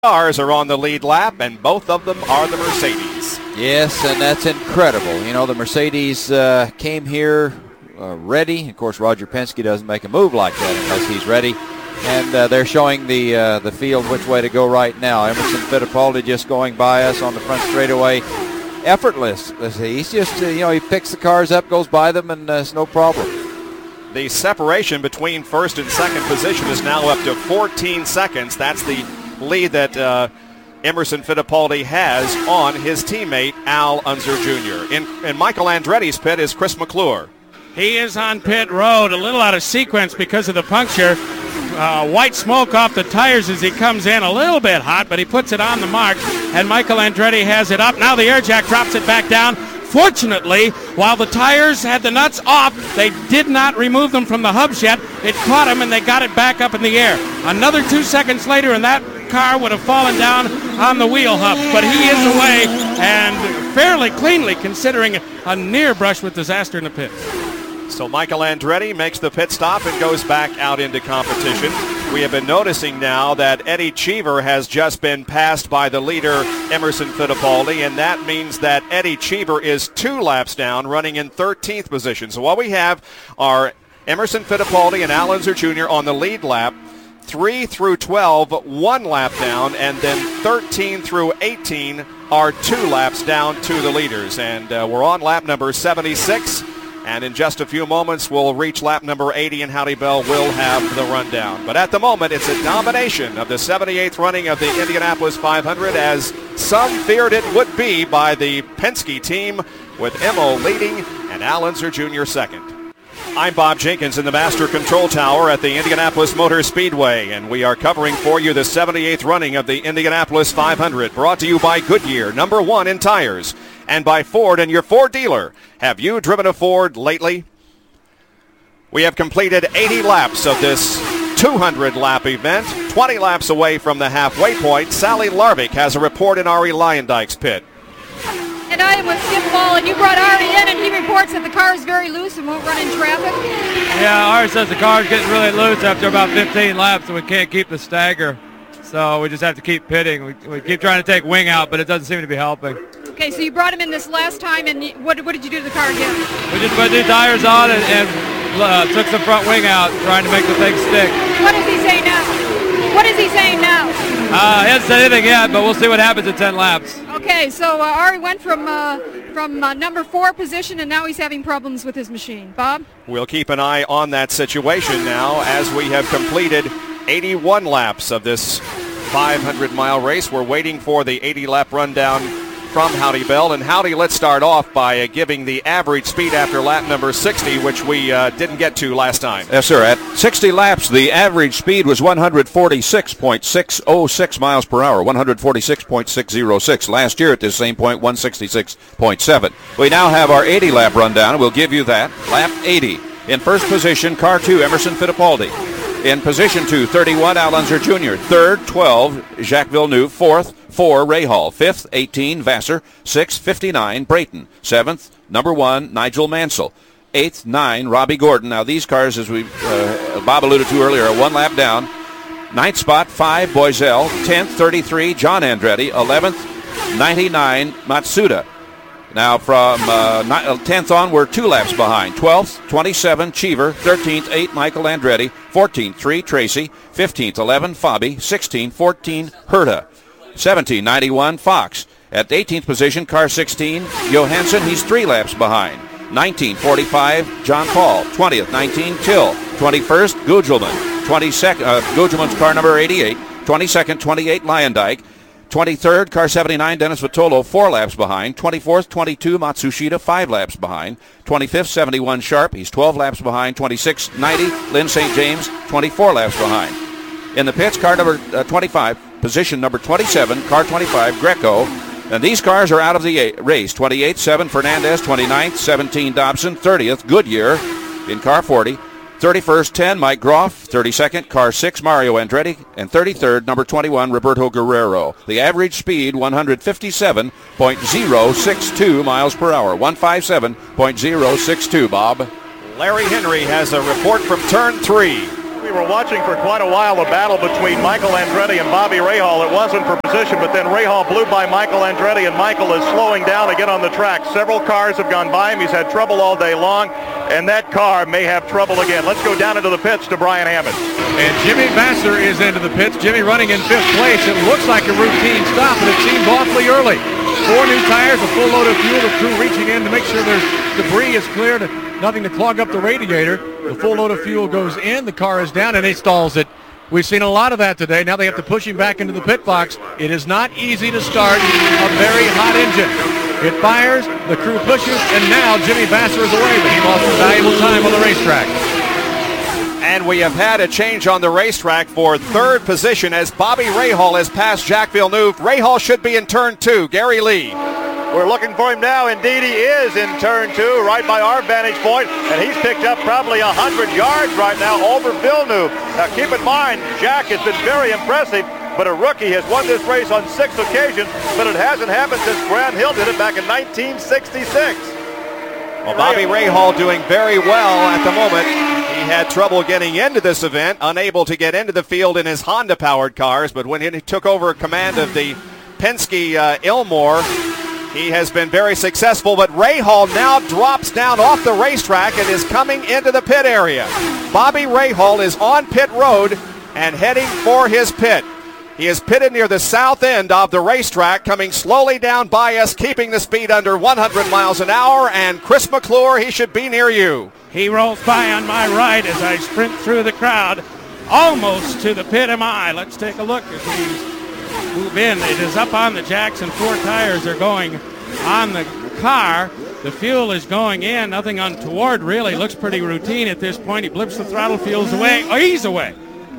cars are on the lead lap, and both of them are the Mercedes. Yes, and that's incredible. You know, the Mercedes came here ready. Of course, Roger Penske doesn't make a move like that unless he's ready. And they're showing the field which way to go right now. Emerson Fittipaldi just going by us on the front straightaway. Effortless. He's just, he picks the cars up, goes by them, and it's no problem. The separation between first and second position is now up to 14 seconds. That's the lead that Emerson Fittipaldi has on his teammate Al Unser Jr. In Michael Andretti's pit is Chris McClure. He is on pit road, a little out of sequence because of the puncture. White smoke off the tires as he comes in, a little bit hot, but he puts it on the mark, and Michael Andretti has it up. Now the air jack drops it back down. Fortunately, while the tires had the nuts off, they did not remove them from the hubs yet. It caught him, and they got it back up in the air. Another 2 seconds later, and that car would have fallen down on the wheel hub. But he is away, and fairly cleanly, considering a near brush with disaster in the pit. So Michael Andretti makes the pit stop and goes back out into competition. We have been noticing now that Eddie Cheever has just been passed by the leader, Emerson Fittipaldi, and that means that Eddie Cheever is 2 laps down, running in 13th position. So what we have are Emerson Fittipaldi and Al Unser Jr. on the lead lap, 3 through 12, 1 lap down, and then 13 through 18 are 2 laps down to the leaders. And we're on lap number 76. And in just a few moments, we'll reach lap number 80, and Howdy Bell will have the rundown. But at the moment, it's a domination of the 78th running of the Indianapolis 500, as some feared it would be by the Penske team, with Emo leading and Al Unser Jr. second. I'm Bob Jenkins in the Master Control Tower at the Indianapolis Motor Speedway, and we are covering for you the 78th running of the Indianapolis 500, brought to you by Goodyear, #1 in tires, and by Ford and your Ford dealer. Have you driven a Ford lately? We have completed 80 laps of this 200-lap event, 20 laps away from the halfway point. Sally Larvik has a report in Ari Leyendijk's pit. And I am with Skip Ball, and you brought Ari in, and he reports that the car is very loose and won't run in traffic. Yeah, Ari says the car is getting really loose after about 15 laps, and we can't keep the stagger. So we just have to keep pitting. We keep trying to take wing out, but it doesn't seem to be helping. Okay, so you brought him in this last time, and what did you do to the car again? We just put new tires on and took some front wing out, trying to make the thing stick. What does he say now? What is he saying now? He hasn't said anything yet, but we'll see what happens in 10 laps. Okay, so Ari went from number 4 position, and now he's having problems with his machine. Bob? We'll keep an eye on that situation now as we have completed 81 laps of this 500-mile race. We're waiting for the 80-lap rundown from Howdy Bell. And Howdy, let's start off by giving the average speed after lap number 60, which we didn't get to last time. Yes, sir. At 60 laps, the average speed was 146.606 miles per hour, 146.606. Last year at this same point, 166.7. We now have our 80-lap rundown. We'll give you that. Lap 80. In first position, car 2, Emerson Fittipaldi. In position 2, 31, Al Unser Jr. Third, 12, Jacques Villeneuve. Fourth, 4, Rahal. Fifth, 18, Vassar. Sixth, 59, Brayton. Seventh, number 1, Nigel Mansell. Eighth, 9, Robbie Gordon. Now these cars, as Bob alluded to earlier, are 1 lap down. Ninth spot, 5, Boisel. 10th, 33, John Andretti. 11th, 99, Matsuda. Now from 10th on, we're 2 laps behind. 12th, 27, Cheever. 13th, 8, Michael Andretti. 14th, 3, Tracy. 15th, 11, Fabi. 16th, 14, Herta. 17, 91, Fox. At 18th position, car 16, Johansson. He's 3 laps behind. 19, 45, John Paul. 20th, 19, Till. 21st, Gugelman. 22nd, Gugelman's car number 88. 22nd, 28, Leyendijk. 23rd, car 79, Dennis Vitolo, 4 laps behind. 24th, 22, Matsushita, 5 laps behind. 25th, 71, Sharp, he's 12 laps behind. 26th, 90, Lynn St. James, 24 laps behind. In the pits, car number 25, position number 27, car 25, Greco. And these cars are out of the race. 28th, 7, Fernandez. 29th, 17, Dobson. 30th, Goodyear in car 40. 31st, 10, Mike Groff. 32nd, car 6, Mario Andretti. And 33rd, number 21, Roberto Guerrero. The average speed, 157.062 miles per hour. 157.062, Bob. Larry Henry has a report from turn 3. We we were watching for quite a while a battle between Michael Andretti and Bobby Rahal. It wasn't for position, but then Rahal blew by Michael Andretti, and Michael is slowing down to get on the track. Several cars have gone by him. He's had trouble all day long, and that car may have trouble again. Let's go down into the pits to Brian Hammond. And Jimmy Vasser is into the pits. Jimmy running in 5th place. It looks like a routine stop, but it seems awfully early. 4 new tires, a full load of fuel, the crew reaching in to make sure there's debris is cleared, nothing to clog up the radiator. The full load of fuel goes in, the car is down, and he stalls it. We've seen a lot of that today. Now they have to push him back into the pit box. It is not easy to start a very hot engine. It fires, the crew pushes, and now Jimmy Vasser is away, but he lost some valuable time on the racetrack. And we have had a change on the racetrack for 3rd position as Bobby Rahal has passed Jacques Villeneuve. Rahal should be in turn 2. Gary Lee. We're looking for him now. Indeed, he is in turn 2, right by our vantage point, and he's picked up probably 100 yards right now over Villeneuve. Now, keep in mind, Jack has been very impressive, but a rookie has won this race on 6 occasions, but it hasn't happened since Grant Hill did it back in 1966. Well, Bobby Rahal doing very well at the moment. He had trouble getting into this event, unable to get into the field in his Honda-powered cars, but when he took over command of the Penske Ilmor, he has been very successful. But Rahal now drops down off the racetrack and is coming into the pit area. Bobby Rahal is on pit road and heading for his pit. He is pitted near the south end of the racetrack, coming slowly down by us, keeping the speed under 100 miles an hour. And Chris McClure, he should be near you. He rolls by on my right as I sprint through the crowd, almost to the pit am I. Let's take a look as we move in. It is up on the jacks, and 4 tires are going on the car. The fuel is going in. Nothing untoward, really. Looks pretty routine at this point. He blips the throttle, fuel's away. Oh, he's away.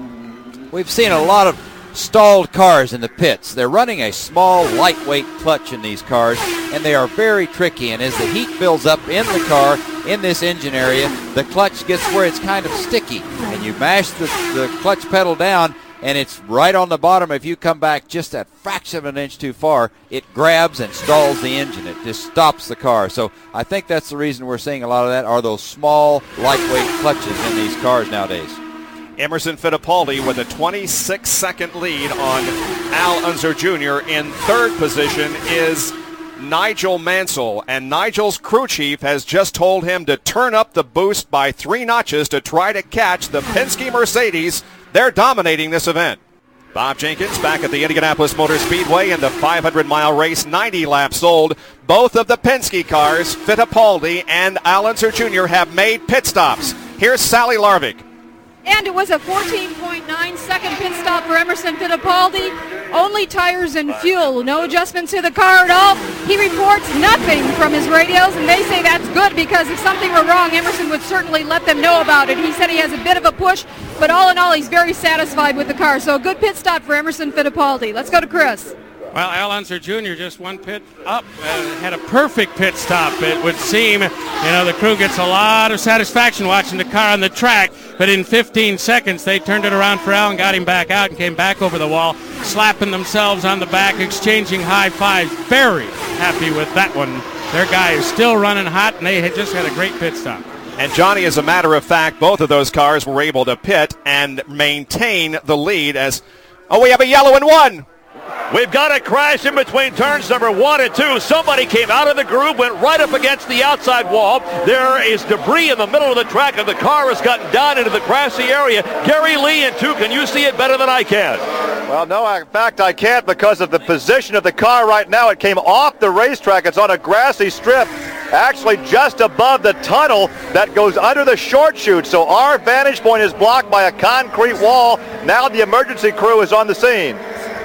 We've seen a lot of stalled cars in the pits. They're running a small, lightweight clutch in these cars, and they are very tricky. And as the heat builds up in the car, in this engine area, the clutch gets where it's kind of sticky. And you mash the clutch pedal down, and it's right on the bottom. If you come back just a fraction of an inch too far, it grabs and stalls the engine. It just stops the car. So I think that's the reason we're seeing a lot of that, are those small, lightweight clutches in these cars nowadays. Emerson Fittipaldi with a 26-second lead on Al Unser Jr. In 3rd position is Nigel Mansell, and Nigel's crew chief has just told him to turn up the boost by 3 notches to try to catch the Penske Mercedes. They're dominating this event. Bob Jenkins back at the Indianapolis Motor Speedway in the 500-mile race, 90 laps old. Both of the Penske cars, Fittipaldi and Al Unser Jr., have made pit stops. Here's Sally Larvik. And it was a 14.9-second pit stop for Emerson Fittipaldi. Only tires and fuel. No adjustments to the car at all. He reports nothing from his radios, and they say that's good because if something were wrong, Emerson would certainly let them know about it. He said he has a bit of a push, but all in all, he's very satisfied with the car. So a good pit stop for Emerson Fittipaldi. Let's go to Chris. Well, Al Unser Jr. just 1 pit up, had a perfect pit stop, it would seem. The crew gets a lot of satisfaction watching the car on the track, but in 15 seconds they turned it around for Al and got him back out and came back over the wall, slapping themselves on the back, exchanging high fives. Very happy with that one. Their guy is still running hot, and they had just had a great pit stop. And Johnny, as a matter of fact, both of those cars were able to pit and maintain the lead as, we have a yellow and 1. We've got a crash in between turns number 1 and 2. Somebody came out of the groove, went right up against the outside wall. There is debris in the middle of the track, and the car has gotten down into the grassy area. Gary Lee in 2, can you see it better than I can? Well, no, in fact, I can't because of the position of the car right now. It came off the racetrack. It's on a grassy strip, actually just above the tunnel that goes under the short chute. So our vantage point is blocked by a concrete wall. Now the emergency crew is on the scene.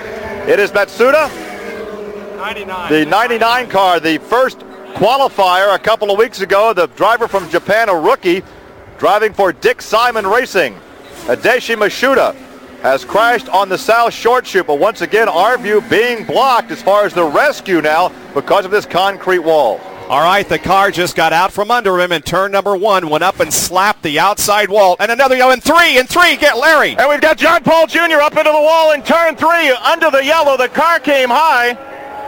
It is Matsuda, 99. the 99 car, the first qualifier a couple of weeks ago, the driver from Japan, a rookie, driving for Dick Simon Racing. Adeshi Matsuda has crashed on the south short chute, but once again, our view being blocked as far as the rescue now because of this concrete wall. All right, the car just got out from under him in turn number 1, went up and slapped the outside wall. And another yellow in 3, get Larry. And we've got John Paul Jr. up into the wall in turn 3, under the yellow. The car came high.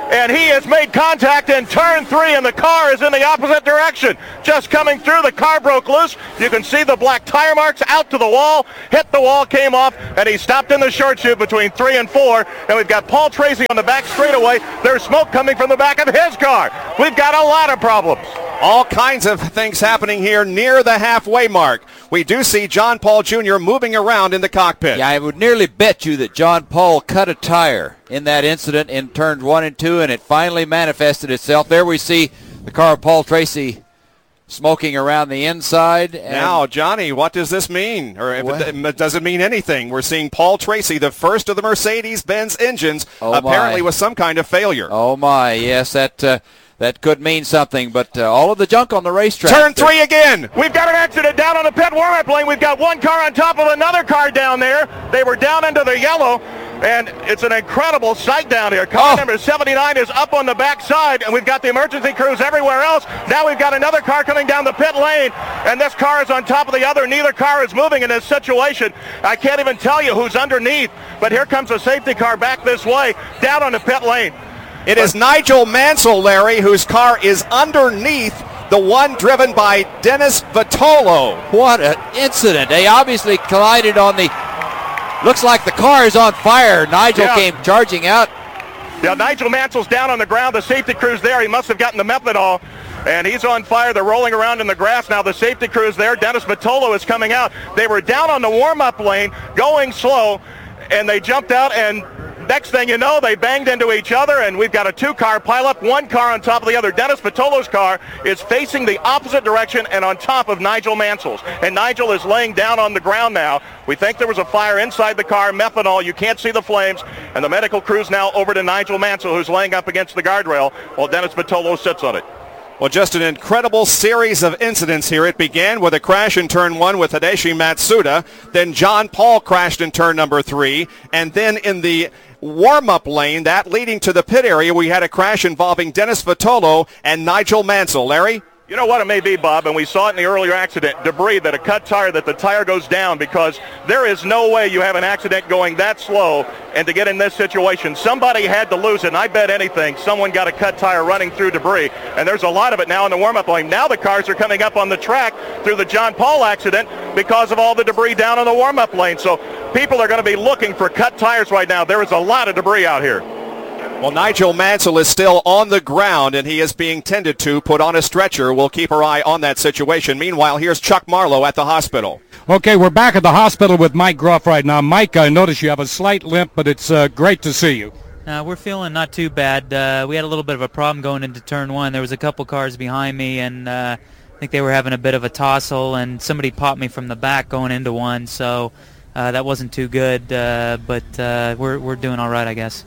and he has made contact in turn 3, and the car is in the opposite direction. Just coming through, the car broke loose. You can see the black tire marks out to the wall, hit the wall, came off, and he stopped in the short chute between 3 and 4, and we've got Paul Tracy on the back straightaway. There's smoke coming from the back of his car. We've got a lot of problems. All kinds of things happening here near the halfway mark. We do see John Paul Jr. moving around in the cockpit. Yeah, I would nearly bet you that John Paul cut a tire in that incident in turns 1 and 2, and it finally manifested itself. There we see the car of Paul Tracy smoking around the inside. And now, Johnny, what does this mean? Or if does it mean anything? We're seeing Paul Tracy, the first of the Mercedes-Benz engines, apparently with some kind of failure. Oh, my, yes, that could mean something, but all of the junk on the racetrack. Turn 3 again. We've got an accident down on the pit warm-up lane. We've got one car on top of another car down there. They were down into the yellow, and it's an incredible sight down here. Car number 79 is up on the back side, and we've got the emergency crews everywhere else. Now we've got another car coming down the pit lane, and this car is on top of the other. Neither car is moving in this situation. I can't even tell you who's underneath, but here comes a safety car back this way, down on the pit lane. It is Nigel Mansell, Larry, whose car is underneath the one driven by Dennis Vitolo. What an incident. They obviously collided on the... Looks like the car is on fire. Nigel came charging out. Yeah, Nigel Mansell's down on the ground. The safety crew's there. He must have gotten the methanol, and he's on fire. They're rolling around in the grass now. The safety crew's there. Dennis Vitolo is coming out. They were down on the warm-up lane, going slow, and they jumped out, and next thing you know, they banged into each other, and we've got a two-car pileup, one car on top of the other. Dennis Vitolo's car is facing the opposite direction and on top of Nigel Mansell's, and Nigel is laying down on the ground now. We think there was a fire inside the car, methanol. You can't see the flames, and the medical crew's now over to Nigel Mansell, who's laying up against the guardrail while Dennis Vitolo sits on it. Well, just an incredible series of incidents here. It began with a crash in turn 1 with Hideshi Matsuda. Then John Paul crashed in turn number 3. And then in the warm-up lane, that leading to the pit area, we had a crash involving Dennis Vitolo and Nigel Mansell. Larry? You know what it may be, Bob, and we saw it in the earlier accident, debris, that a cut tire, that the tire goes down, because there is no way you have an accident going that slow and to get in this situation. Somebody had to lose it, and I bet anything someone got a cut tire running through debris, and there's a lot of it now in the warm-up lane. Now the cars are coming up on the track through the John Paul accident because of all the debris down in the warm-up lane. So people are going to be looking for cut tires right now. There is a lot of debris out here. Well, Nigel Mansell is still on the ground, and he is being tended to, put on a stretcher. We'll keep our eye on that situation. Meanwhile, here's Chuck Marlowe at the hospital. Okay, we're back at the hospital with Mike Gruff right now. Mike, I notice you have a slight limp, but it's great to see you. We're feeling not too bad. We had a little bit of a problem going into turn 1. There was a couple cars behind me, and I think they were having a bit of a tussle, and somebody popped me from the back going into one, so that wasn't too good, but we're doing all right, I guess.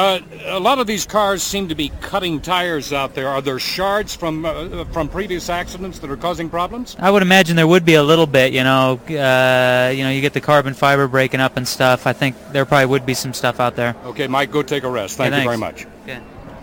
A lot of these cars seem to be cutting tires out there. Are there shards from previous accidents that are causing problems? I would imagine there would be a little bit. You get the carbon fiber breaking up and stuff. I think there probably would be some stuff out there. Okay, Mike, go take a rest. Thank you very much. Okay.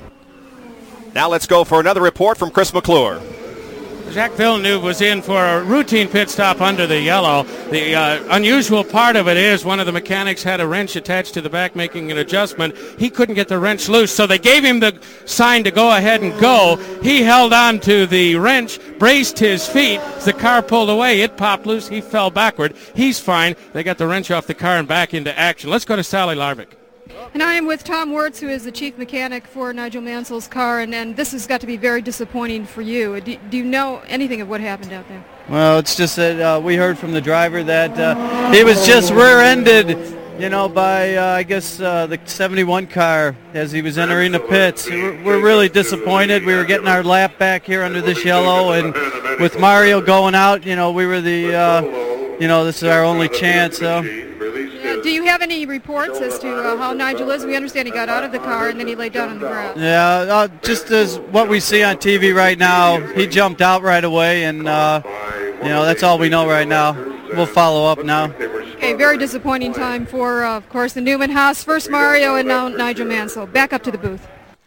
Now let's go for another report from Chris McClure. Jacques Villeneuve was in for a routine pit stop under the yellow. The unusual part of it is one of the mechanics had a wrench attached to the back making an adjustment. He couldn't get the wrench loose, so they gave him the sign to go ahead and go. He held on to the wrench, braced his feet. As the car pulled away, it popped loose. He fell backward. He's fine. They got the wrench off the car and back into action. Let's go to Sally Larvick. And I am with Tom Wirtz, who is the chief mechanic for Nigel Mansell's car, and this has got to be very disappointing for you. Do you know anything of what happened out there? Well, it's just that we heard from the driver that he was just rear-ended, by, I guess, the 71 car as he was entering the pits. We're really disappointed. We were getting our lap back here under this yellow, and with Mario going out, we were this is our only chance, so... Do you have any reports as to how Nigel is? We understand he got out of the car and then he laid down on the ground. Yeah, just as what we see on TV right now, he jumped out right away, and that's all we know right now. We'll follow up now. Okay, very disappointing time for, of course, the Newman Haas. First Mario and now Nigel Mansell. Back up to the booth.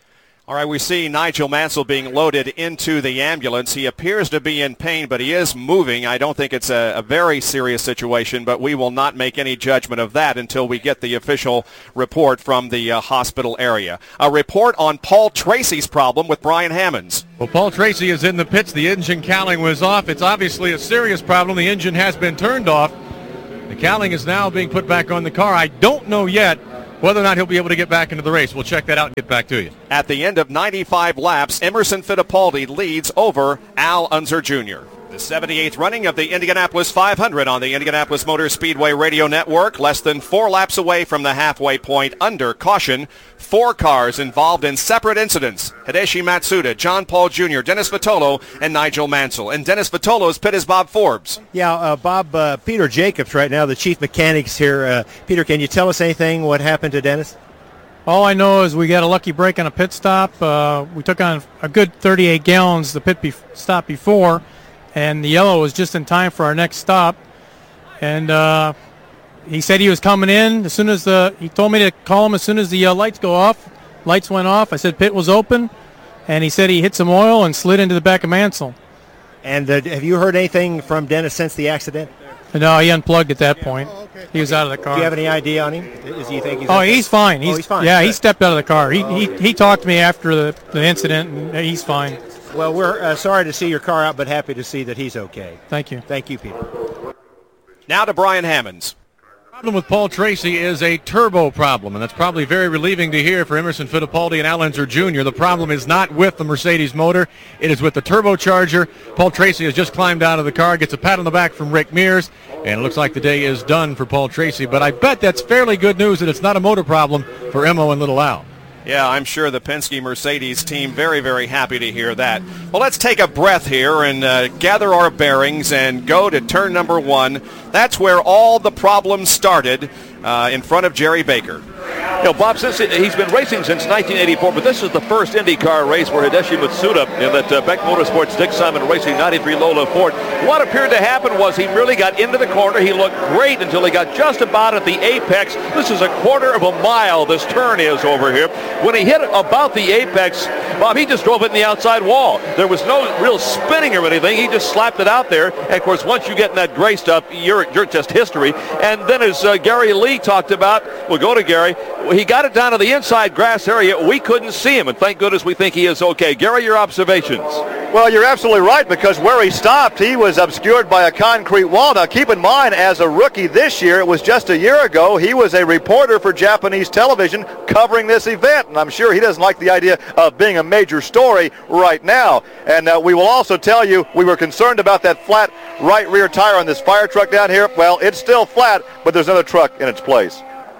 All right, we see Nigel Mansell being loaded into the ambulance. He appears to be in pain, but he is moving. I don't think it's a very serious situation, but we will not make any judgment of that until we get the official report from the hospital area. A report on Paul Tracy's problem with Brian Hammonds. Well, Paul Tracy is in the pits. The engine cowling was off. It's obviously a serious problem. The engine has been turned off. The cowling is now being put back on the car. I don't know yet whether or not he'll be able to get back into the race. We'll check that out and get back to you. At the end of 95 laps, Emerson Fittipaldi leads over Al Unser Jr. The 78th running of the Indianapolis 500 on the Indianapolis Motor Speedway Radio Network. Less than 4 laps away from the halfway point under caution. 4 cars involved in separate incidents. Hideshi Matsuda, John Paul Jr., Dennis Vitolo, and Nigel Mansell. And Dennis Vitolo's pit is Bob Forbes. Yeah, Bob, Peter Jacobs right now, the chief mechanics here. Peter, can you tell us anything what happened to Dennis? All I know is we got a lucky break on a pit stop. We took on a good 38 gallons the pit stop before, and the yellow was just in time for our next stop. And he said he was coming in as soon as he told me to call him as soon as the lights go off. Lights went off. I said pit was open, and he said he hit some oil and slid into the back of Mansell. And have you heard anything from Dennis since the accident? No, he unplugged at that point. Okay. He was out of the car. Do you have any idea on him? He's fine. He's fine. Yeah, Good. He stepped out of the car. He talked to me after the incident, and he's fine. Well, we're sorry to see your car out, but happy to see that he's okay. Thank you. Thank you, Peter. Now to Brian Hammonds. The problem with Paul Tracy is a turbo problem, and that's probably very relieving to hear for Emerson Fittipaldi and Al Unser Jr. The problem is not with the Mercedes motor. It is with the turbocharger. Paul Tracy has just climbed out of the car, gets a pat on the back from Rick Mears, and it looks like the day is done for Paul Tracy. But I bet that's fairly good news that it's not a motor problem for Emo and Little Al. Yeah, I'm sure the Penske Mercedes team very, very happy to hear that. Well, let's take a breath here and gather our bearings and go to turn number 1. That's where all the problems started in front of Jerry Baker. You know, Bob, he's been racing since 1984, but this is the first IndyCar race for Hideshi Matsuda in that Beck Motorsports Dick Simon Racing 93 Lola Ford. What appeared to happen was he really got into the corner. He looked great until he got just about at the apex. This is a quarter of a mile, this turn is over here. When he hit about the apex, Bob, he just drove it in the outside wall. There was no real spinning or anything. He just slapped it out there. And, of course, once you get in that gray stuff, you're just history. And then as Gary Lee talked about, we'll go to Gary, he got it down to the inside grass area. We couldn't see him, and thank goodness we think he is okay. Gary, your observations. Well, you're absolutely right, because where he stopped, he was obscured by a concrete wall. Now, keep in mind, as a rookie this year, it was just a year ago, he was a reporter for Japanese television covering this event, and I'm sure he doesn't like the idea of being a major story right now. And we will also tell you, we were concerned about that flat right rear tire on this fire truck down here. Well, it's still flat, but there's another truck in its place.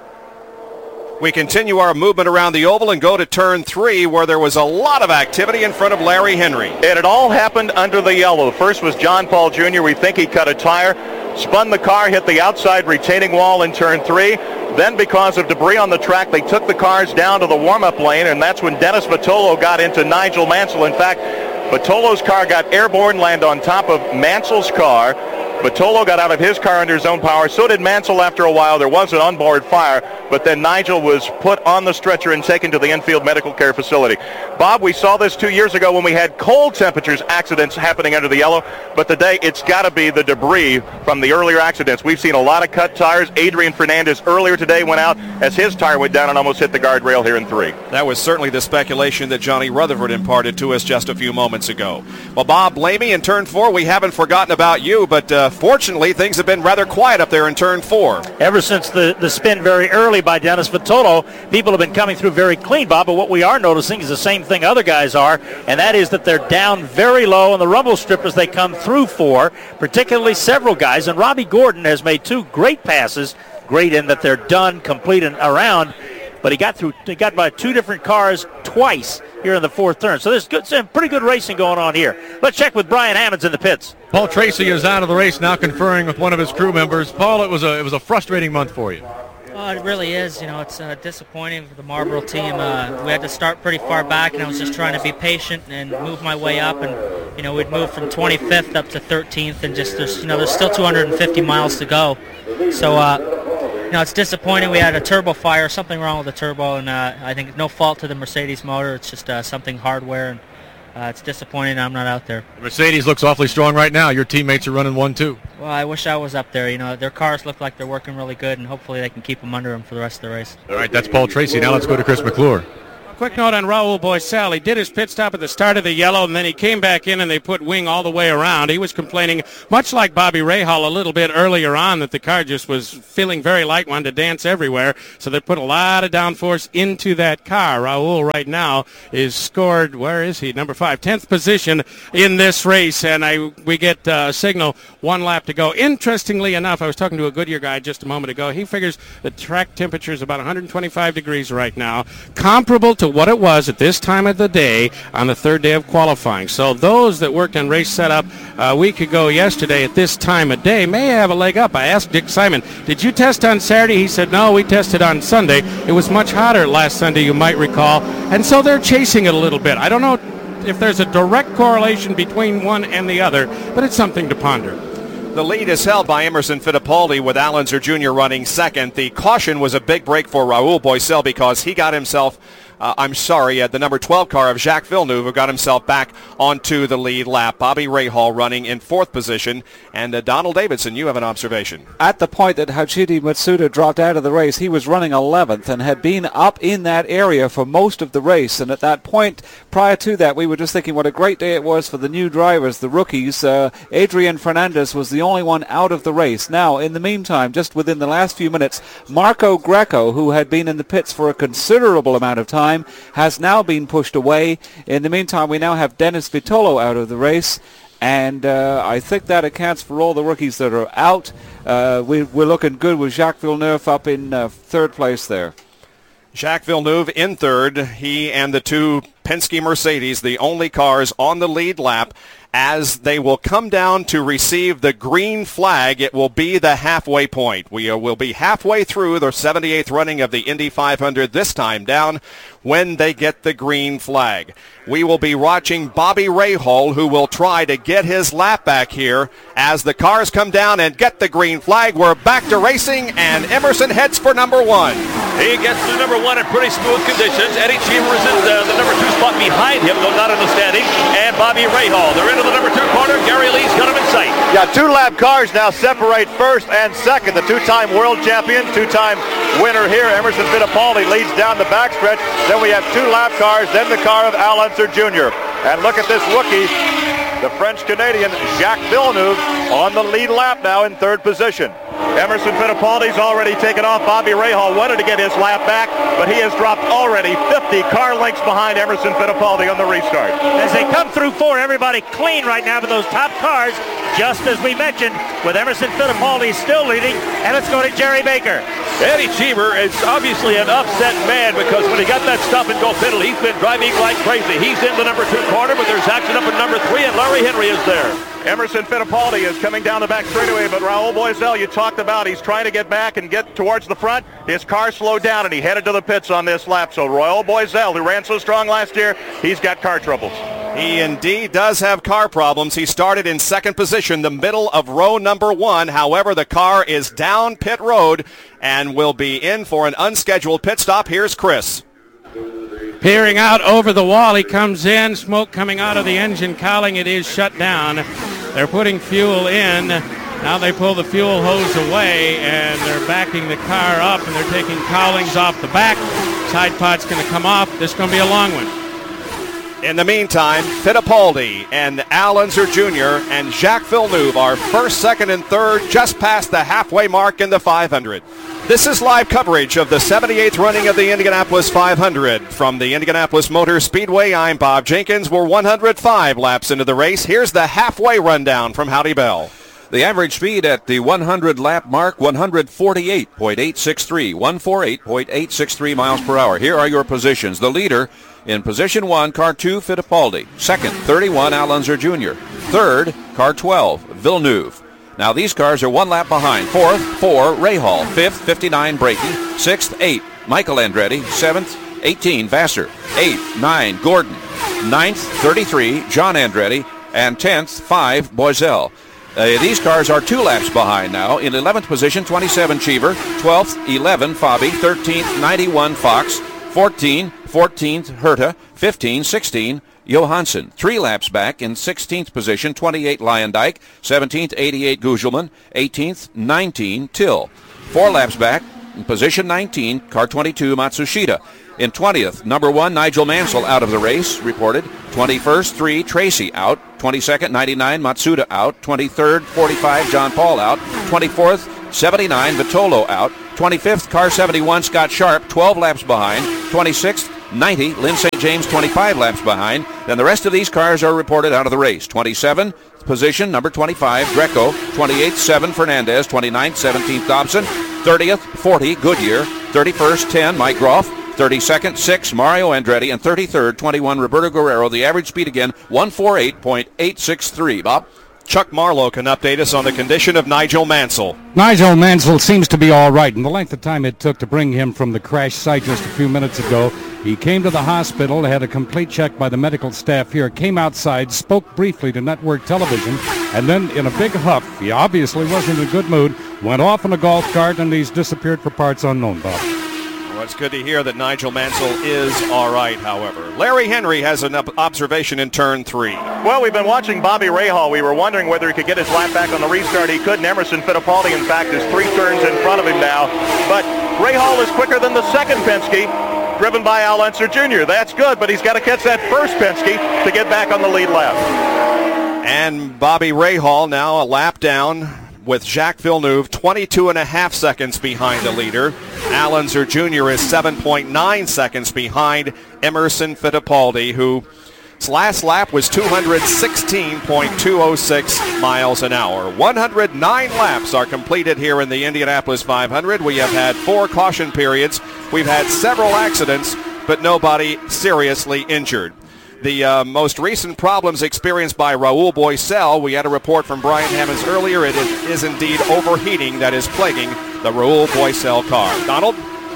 We continue our movement around the oval and go to turn 3, where there was a lot of activity in front of Larry Henry. And it all happened under the yellow. First was John Paul Jr. We think he cut a tire, spun the car, hit the outside retaining wall in turn 3. Then because of debris on the track, they took the cars down to the warm-up lane, and that's when Dennis Vitolo got into Nigel Mansell. In fact, Vitolo's car got airborne, landed on top of Mansell's car. Vitolo got out of his car under his own power. So did Mansell after a while. There was an onboard fire, but then Nigel was put on the stretcher and taken to the infield medical care facility. Bob, we saw this 2 years ago when we had cold temperatures accidents happening under the yellow, but today it's got to be the debris from the earlier accidents. We've seen a lot of cut tires. Adrian Fernandez earlier today went out as his tire went down and almost hit the guardrail here in 3. That was certainly the speculation that Johnny Rutherford imparted to us just a few moments ago. Well, Bob Lamey, in turn 4, we haven't forgotten about you, but fortunately things have been rather quiet up there in turn 4. Ever since the spin very early by Dennis Vitolo, people have been coming through very clean, Bob, but what we are noticing is the same thing other guys are, and that is that they're down very low on the rumble strip as they come through 4, particularly several guys, and Robbie Gordon has made 2 great passes, great in that they're done, complete, and around, but he got by 2 different cars twice here in the 4th turn. So there's some pretty good racing going on here. Let's check with Brian Hammonds in the pits. Paul Tracy is out of the race now, conferring with one of his crew members. Paul, it was a frustrating month for you. Well, it really is. You know, it's disappointing for the Marlboro team. We had to start pretty far back, and I was just trying to be patient and move my way up. And you know, we'd move from 25th up to 13th, and just there's still 250 miles to go. So it's disappointing. We had a turbo fire, something wrong with the turbo, and I think no fault to the Mercedes motor. It's just something hardware, and it's disappointing I'm not out there. Mercedes looks awfully strong right now. Your teammates are running 1-2. Well, I wish I was up there. Their cars look like they're working really good, and hopefully they can keep them under them for the rest of the race. All right, that's Paul Tracy. Now let's go to Chris McClure. Quick note on Raul Boesel. He did his pit stop at the start of the yellow, and then he came back in and they put wing all the way around. He was complaining, much like Bobby Rahal a little bit earlier on, that the car just was feeling very light, wanted to dance everywhere. So they put a lot of downforce into that car. Raul right now is scored, where is he? Number 5, 10th position in this race. And we get a signal, 1 lap to go. Interestingly enough, I was talking to a Goodyear guy just a moment ago. He figures the track temperature is about 125 degrees right now, comparable to what it was at this time of the day on the third day of qualifying. So those that worked on race setup a week ago yesterday at this time of day may have a leg up. I asked Dick Simon, did you test on Saturday? He said, no, we tested on Sunday. It was much hotter last Sunday, you might recall. And so they're chasing it a little bit. I don't know if there's a direct correlation between one and the other, but it's something to ponder. The lead is held by Emerson Fittipaldi with Al Unser Jr. running second. The caution was a big break for Raul Boesel because he got himself the number 12 car of Jacques Villeneuve, who got himself back onto the lead lap. Bobby Rahal running in 4th position. And Donald Davidson, you have an observation. At the point that Hajidi Matsuda dropped out of the race, he was running 11th and had been up in that area for most of the race. And at that point, prior to that, we were just thinking what a great day it was for the new drivers, the rookies. Adrian Fernandez was the only one out of the race. Now, in the meantime, just within the last few minutes, Marco Greco, who had been in the pits for a considerable amount of time, has now been pushed away. In the meantime, we now have Dennis Vitolo out of the race, and I think that accounts for all the rookies that are out. We're looking good with Jacques Villeneuve up in 3rd place there. Jacques Villeneuve in 3rd. He and the 2 Penske Mercedes, the only cars on the lead lap. As they will come down to receive the green flag, it will be the halfway point. We will be halfway through the 78th running of the Indy 500 this time down when they get the green flag. We will be watching Bobby Rahal, who will try to get his lap back here as the cars come down and get the green flag. We're back to racing, and Emerson heads for number 1. He gets to number 1 in pretty smooth conditions. Eddie Cheever is in the number 2 spot behind him, though not in the standing, and Bobby Rahal. They're into the number 2 corner. Gary Lee's got him in sight. Yeah, 2 lap cars now separate 1st and 2nd. The 2-time world champion, 2-time winner here, Emerson Fittipaldi, leads down the backstretch. Then we have 2 lap cars, then the car of Al Unser Jr. And look at this rookie, the French-Canadian Jacques Villeneuve, on the lead lap now in 3rd position. Emerson Fittipaldi's already taken off. Bobby Rahal wanted to get his lap back, but he has dropped already 50 car lengths behind Emerson Fittipaldi on the restart. As they come through 4, everybody clean right now to those top cars, just as we mentioned, with Emerson Fittipaldi still leading. And let's go to Jerry Baker. Eddie Cheever is obviously an upset man because when he got that stop-and-go pedal, he's been driving like crazy. He's in the number 2 corner, but there's action up in number 3, and Larry Henry is there. Emerson Fittipaldi is coming down the back straightaway, but Raul Boesel, you talked about, he's trying to get back and get towards the front. His car slowed down, and he headed to the pits on this lap. So Raul Boesel, who ran so strong last year, he's got car troubles. He indeed does have car problems. He started in 2nd position, the middle of row number 1. However, the car is down pit road and will be in for an unscheduled pit stop. Here's Chris. Peering out over the wall, he comes in, smoke coming out of the engine cowling. It is shut down. They're putting fuel in. Now they pull the fuel hose away, and they're backing the car up, and they're taking cowlings off the back. Side pod's going to come off. This is going to be a long one. In the meantime, Fittipaldi and Al Unser Jr. and Jacques Villeneuve are 1st, 2nd, and 3rd, just past the halfway mark in the 500. This is live coverage of the 78th running of the Indianapolis 500. From the Indianapolis Motor Speedway, I'm Bob Jenkins. We're 105 laps into the race. Here's the halfway rundown from Howdy Bell. The average speed at the 100-lap mark, 148.863, 148.863 miles per hour. Here are your positions. The leader in position 1, car 2, Fittipaldi. 2nd, 31, Al Unser Jr. 3rd, car 12, Villeneuve. Now these cars are 1 lap behind. 4th, 4, Rahal. 5th, 59, braking. 6th, 8, Michael Andretti. 7th, 18, Vassar. 8th, 9, Gordon. 9th, 33, John Andretti. And 10th, 5, Boesel. These cars are 2 laps behind now. In 11th position, 27 Cheever, 12th, 11 Fabi, 13th, 91 Fox, 14th Herta, 15, 16 Johansson. 3 laps back in 16th position, 28 Lyondike, 17th, 88 Gugelman, 18th, 19 Till. 4 laps back in position 19, car 22 Matsushita. In 20th, number 1 Nigel Mansell out of the race, reported. 21st, 3 Tracy out. 22nd, 99 Matsuda out. 23rd, 45 John Paul out. 24th, 79 Vitolo out. 25th, car 71 Scott Sharp, 12 laps behind. 26th, 90 Lynn St. James, 25 laps behind. Then the rest of these cars are reported out of the race. 27th position, number 25 Greco. 28th, 7 Fernandez. 29th, 17th Dobson. 30th, 40 Goodyear. 31st, 10 Mike Groff. 32nd, 6 Mario Andretti, and 33rd, 21 Roberto Guerrero. The average speed again, 148.863. Bob? Chuck Marlowe can update us on the condition of Nigel Mansell. Nigel Mansell seems to be all right, and the length of time it took to bring him from the crash site just a few minutes ago. He came to the hospital, had a complete check by the medical staff here, came outside, spoke briefly to network television, and then in a big huff, he obviously wasn't in a good mood, went off in a golf cart, and he's disappeared for parts unknown, Bob. Well, it's good to hear that Nigel Mansell is all right, however. Larry Henry has an observation in turn 3. Well, we've been watching Bobby Rahal. We were wondering whether he could get his lap back on the restart. He couldn't. Emerson Fittipaldi, in fact, is 3 turns in front of him now. But Rahal is quicker than the second Penske, driven by Al Unser Jr. That's good, but he's got to catch that first Penske to get back on the lead lap. And Bobby Rahal now a lap down with Jacques Villeneuve 22.5 seconds behind the leader. Al Unser Jr. is 7.9 seconds behind Emerson Fittipaldi, whose last lap was 216.206 miles an hour. 109 laps are completed here in the Indianapolis 500. We have had 4 caution periods. We've had several accidents, but nobody seriously injured. The most recent problems experienced by Raul Boesel, we had a report from Brian Hammonds earlier. It is indeed overheating that is plaguing the Raul Boesel car. Donald?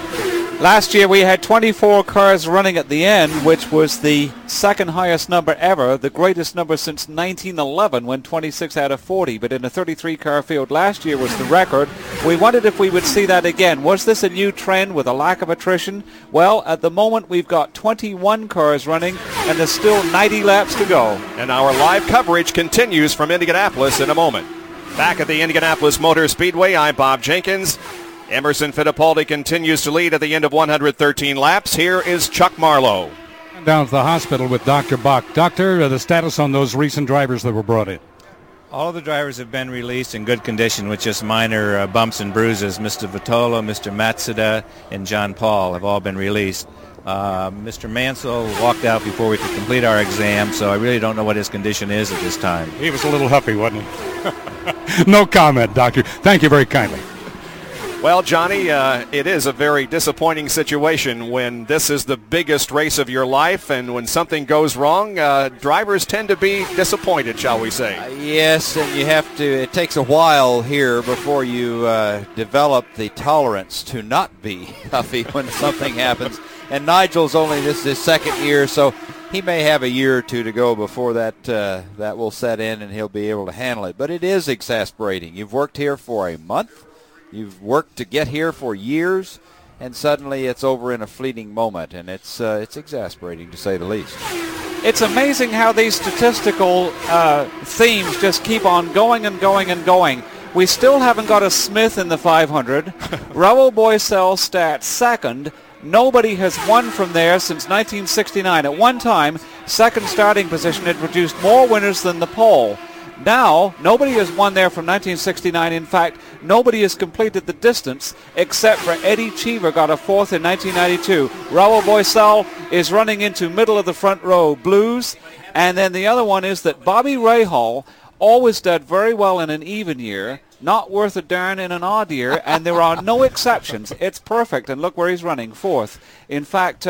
Last year we had 24 cars running at the end, which was the second highest number ever, the greatest number since 1911 when 26 out of 40, but in a 33-car field last year was the record. We wondered if we would see that again. Was this a new trend with a lack of attrition? Well, at the moment we've got 21 cars running and there's still 90 laps to go. And our live coverage continues from Indianapolis in a moment. Back at the Indianapolis Motor Speedway, I'm Bob Jenkins. Emerson Fittipaldi continues to lead at the end of 113 laps. Here is Chuck Marlowe. Down to the hospital with Dr. Bach. Doctor, the status on those recent drivers that were brought in? All of the drivers have been released in good condition with just minor bumps and bruises. Mr. Vitolo, Mr. Matsuda, and John Paul have all been released. Mr. Mansell walked out before we could complete our exam, so I really don't know what his condition is at this time. He was a little huffy, wasn't he? No comment, Doctor. Thank you very kindly. Well, Johnny, it is a very disappointing situation when this is the biggest race of your life, and when something goes wrong, drivers tend to be disappointed, shall we say. Yes, and you have to, it takes a while here before you develop the tolerance to not be huffy when something happens. And Nigel's only, this is his second year, so he may have a year or two to go before that will set in and he'll be able to handle it. But it is exasperating. You've worked here for a month. You've worked to get here for years, and suddenly it's over in a fleeting moment, and it's exasperating to say the least. It's amazing how these statistical themes just keep on going and going and going. We still haven't got a Smith in the 500. Raul Boesel stats second. Nobody has won from there since 1969. At one time, second starting position had produced more winners than the pole. Now, nobody has won there from 1969. In fact, nobody has completed the distance except for Eddie Cheever, got a fourth in 1992. Raul Boesel is running into middle of the front row blues. And then the other one is that Bobby Rahal always did very well in an even year, not worth a darn in an odd year, and there are no exceptions. It's perfect, and look where he's running, fourth. In fact,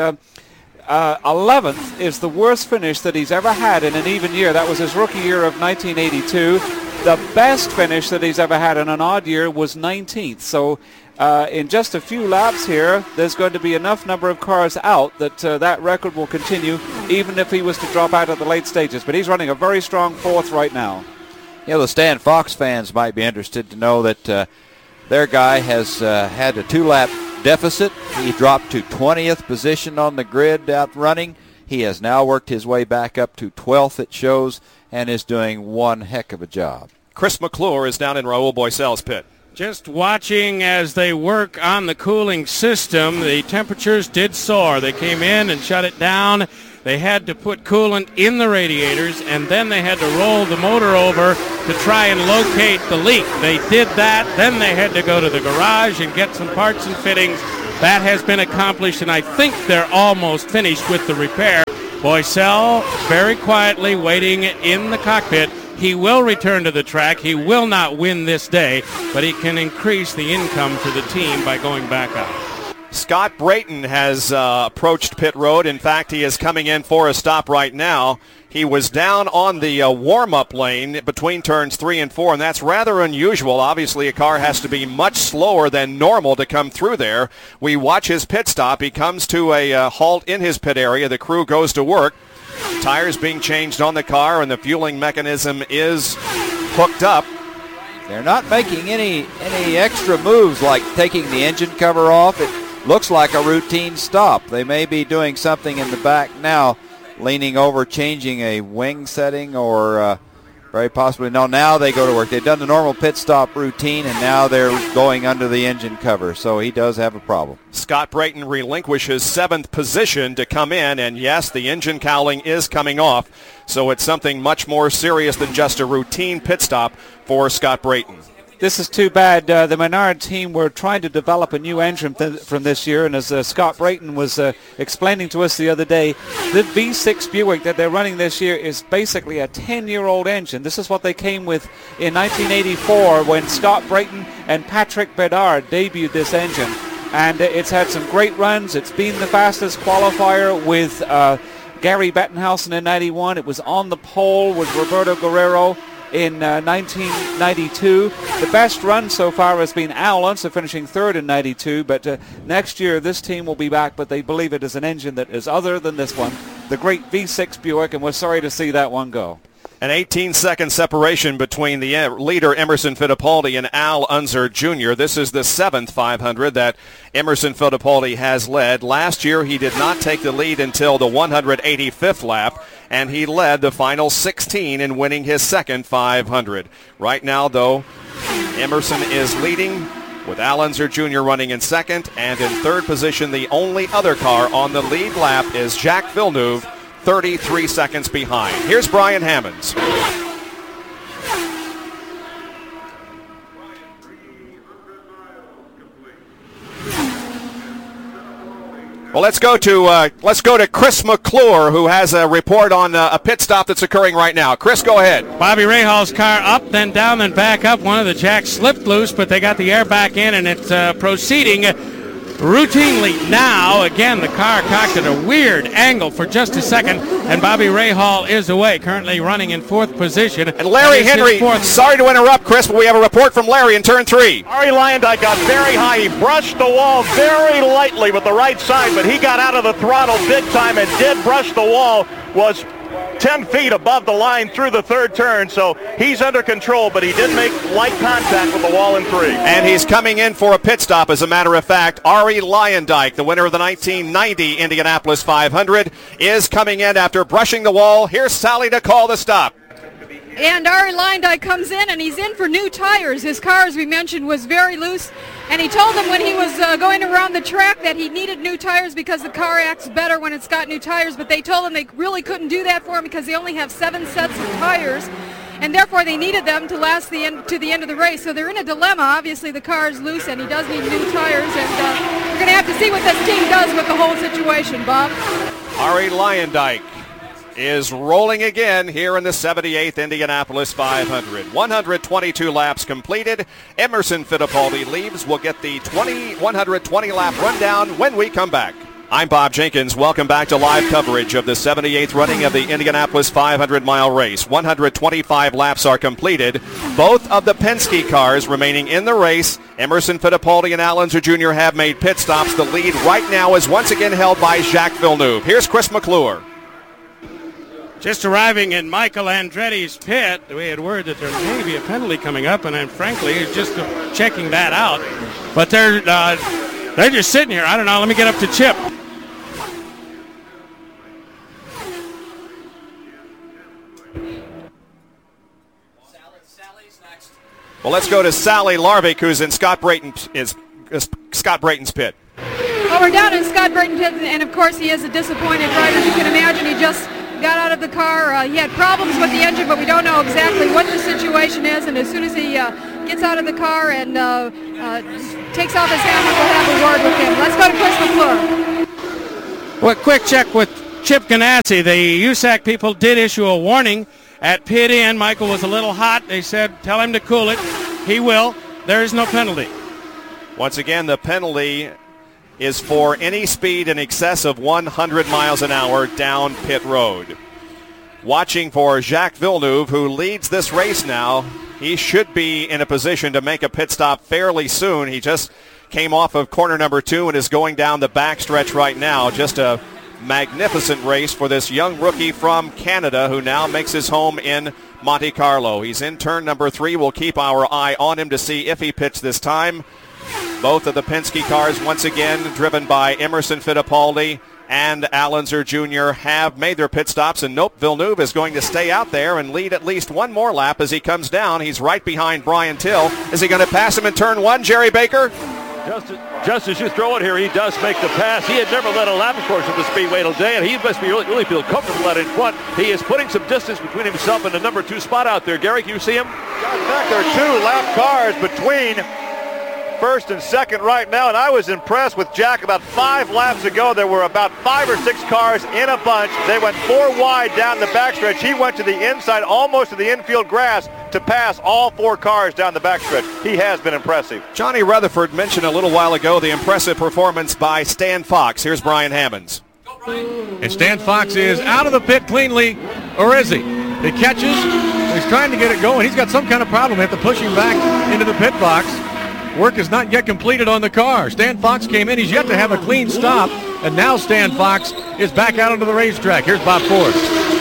11th is the worst finish that he's ever had in an even year. That was his rookie year of 1982. The best finish that he's ever had in an odd year was 19th. So in just a few laps here, there's going to be enough number of cars out that that record will continue, even if he was to drop out at the late stages. But he's running a very strong fourth right now. You know, the Stan Fox fans might be interested to know that their guy has had a 2-lap deficit. He dropped to 20th position on the grid out running. He has now worked his way back up to 12th, it shows, and is doing one heck of a job. Chris McClure is down in Raul Boycel's pit. Just watching as they work on the cooling system, the temperatures did soar. They came in and shut it down. They had to put coolant in the radiators, and then they had to roll the motor over to try and locate the leak. They did that. Then they had to go to the garage and get some parts and fittings. That has been accomplished, and I think they're almost finished with the repair. Boycel very quietly waiting in the cockpit. He will return to the track. He will not win this day, but he can increase the income to the team by going back up. Scott Brayton has approached pit road. In fact, he is coming in for a stop right now. He was down on the warm-up lane between turns 3 and 4, and that's rather unusual. Obviously, a car has to be much slower than normal to come through there. We watch his pit stop. He comes to a halt in his pit area. The crew goes to work. Tires being changed on the car, and the fueling mechanism is hooked up. They're not making any extra moves like taking the engine cover off. It looks like a routine stop. They may be doing something in the back now, leaning over, changing a wing setting, or very possibly, no, now they go to work. They've done the normal pit stop routine, and now they're going under the engine cover, so he does have a problem. Scott Brayton relinquishes 7th position to come in, and yes, the engine cowling is coming off, so it's something much more serious than just a routine pit stop for Scott Brayton. This is too bad. The Menard team were trying to develop a new engine from this year, and as Scott Brayton was explaining to us the other day, the V6 Buick that they're running this year is basically a 10-year-old engine. This is what they came with in 1984 when Scott Brayton and Patrick Bedard debuted this engine. And it's had some great runs. It's been the fastest qualifier with Gary Bettenhausen in 91. It was on the pole with Roberto Guerrero in 1992. The best run so far has been Al Unser, finishing 3rd in 92, but next year this team will be back, but they believe it is an engine that is other than this one, the great V6 Buick, and we're sorry to see that one go. An 18-second separation between the leader Emerson Fittipaldi and Al Unser Jr. This is the 7th 500 that Emerson Fittipaldi has led. Last year he did not take the lead until the 185th lap, and he led the final 16 in winning his 2nd 500. Right now, though, Emerson is leading with Al Unser Jr. running in 2nd, and in 3rd position, the only other car on the lead lap is Jacques Villeneuve, 33 seconds behind. Here's Brian Hammonds. Well, let's go to Chris McClure, who has a report on a pit stop that's occurring right now. Chris, go ahead. Bobby Rahal's car up, then down, then back up. One of the jacks slipped loose, but they got the air back in, and it's proceeding routinely now. Again, the car cocked at a weird angle for just a second, and Bobby Rahal is away, currently running in 4th position. And Larry Henry, sorry to interrupt, Chris, but we have a report from Larry in turn 3. Ari Luyendyk got very high. He brushed the wall very lightly with the right side, but he got out of the throttle big time and did brush the wall, was 10 feet above the line through the 3rd turn, so he's under control, but he did make light contact with the wall in 3. And he's coming in for a pit stop, as a matter of fact. Ari Luyendyk, the winner of the 1990 Indianapolis 500, is coming in after brushing the wall. Here's Sally to call the stop. And Ari Luyendyk comes in, and he's in for new tires. His car, as we mentioned, was very loose, and he told them when he was going around the track that he needed new tires because the car acts better when it's got new tires, but they told him they really couldn't do that for him because they only have 7 sets of tires, and therefore they needed them to last to the end of the race. So they're in a dilemma. Obviously, the car is loose, and he does need new tires, and we're going to have to see what this team does with the whole situation, Bob. Ari Luyendyk is rolling again here in the 78th Indianapolis 500. 122 laps completed. Emerson Fittipaldi leaves. We'll get the 120 lap rundown when we come back. I'm Bob Jenkins. Welcome back to live coverage of the 78th running of the Indianapolis 500-mile race. 125 laps are completed. Both of the Penske cars remaining in the race. Emerson Fittipaldi and Al Unser Jr. have made pit stops. The lead right now is once again held by Jacques Villeneuve. Here's Chris McClure. Just arriving in Michael Andretti's pit, we had word that there may be a penalty coming up, and I'm frankly just checking that out. But they're just sitting here. I don't know. Let me get up to Chip. Well, let's go to Sally Larvik, who's in Scott Brayton's pit. Well, we're down in Scott Brayton's pit, and of course he is a disappointed driver. As you can imagine, he just got out of the car. He had problems with the engine, but we don't know exactly what the situation is. And as soon as he gets out of the car and takes off his helmet, we'll have a word with him. Let's go to Chris McClure. Well, quick check with Chip Ganassi. The USAC people did issue a warning at pit in. Michael was a little hot. They said, tell him to cool it. He will. There is no penalty. Once again, the penalty is for any speed in excess of 100 miles an hour down pit road. Watching for Jacques Villeneuve, who leads this race now. He should be in a position to make a pit stop fairly soon. He just came off of corner number 2 and is going down the backstretch right now. Just a magnificent race for this young rookie from Canada who now makes his home in Monte Carlo. He's in turn number 3. We'll keep our eye on him to see if he pits this time. Both of the Penske cars, once again, driven by Emerson Fittipaldi and Al Unser Jr., have made their pit stops. And nope, Villeneuve is going to stay out there and lead at least one more lap as he comes down. He's right behind Brian Till. Is he going to pass him in turn 1, Jerry Baker? Just as you throw it here, he does make the pass. He had never led a lap, of course, at the Speedway today, and he must be really feel comfortable out in front. He is putting some distance between himself and the number 2 spot out there. Gary, can you see him? In fact, there are 2 lap cars between first and second right now, and I was impressed with Jack. About 5 laps ago, there were about 5 or 6 cars in a bunch. They went 4 wide down the backstretch. He went to the inside, almost to the infield grass, to pass all 4 cars down the backstretch. He has been impressive. Johnny Rutherford mentioned a little while ago the impressive performance by Stan Fox. Here's Brian Hammonds. And Stan Fox is out of the pit cleanly, or is he? He catches, he's trying to get it going. He's got some kind of problem. They have to push him back into the pit box. Work is not yet completed on the car. Stan Fox came in. He's yet to have a clean stop. And now Stan Fox is back out onto the racetrack. Here's Bob Ford.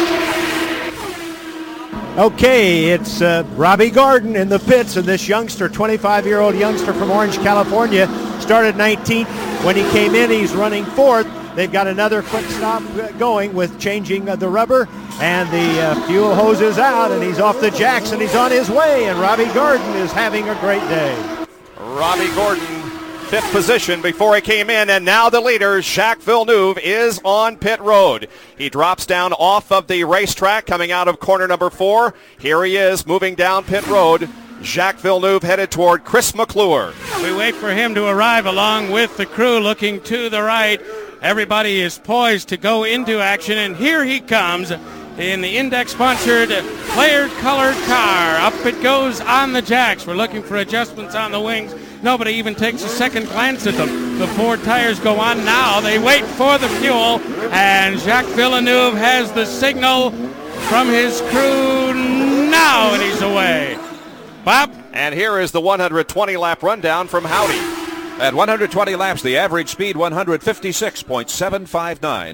Okay, it's Robbie Gordon in the pits, and this youngster, 25-year-old youngster from Orange, California, started 19th. When he came in, he's running 4th. They've got another quick stop going with changing the rubber, and the fuel hose is out, and he's off the jacks, and he's on his way, and Robbie Gordon is having a great day. Robbie Gordon, 5th position before he came in, and now the leader, Jacques Villeneuve, is on pit road. He drops down off of the racetrack coming out of corner number 4. Here he is moving down pit road. Jacques Villeneuve headed toward Chris McClure. We wait for him to arrive along with the crew looking to the right. Everybody is poised to go into action, and here he comes in the index-sponsored player-colored car. Up it goes on the jacks. We're looking for adjustments on the wings. Nobody even takes a second glance at them. The 4 tires go on now. They wait for the fuel, and Jacques Villeneuve has the signal from his crew now, and he's away. Bob? And here is the 120-lap rundown from Howdy. At 120 laps, the average speed 156.759,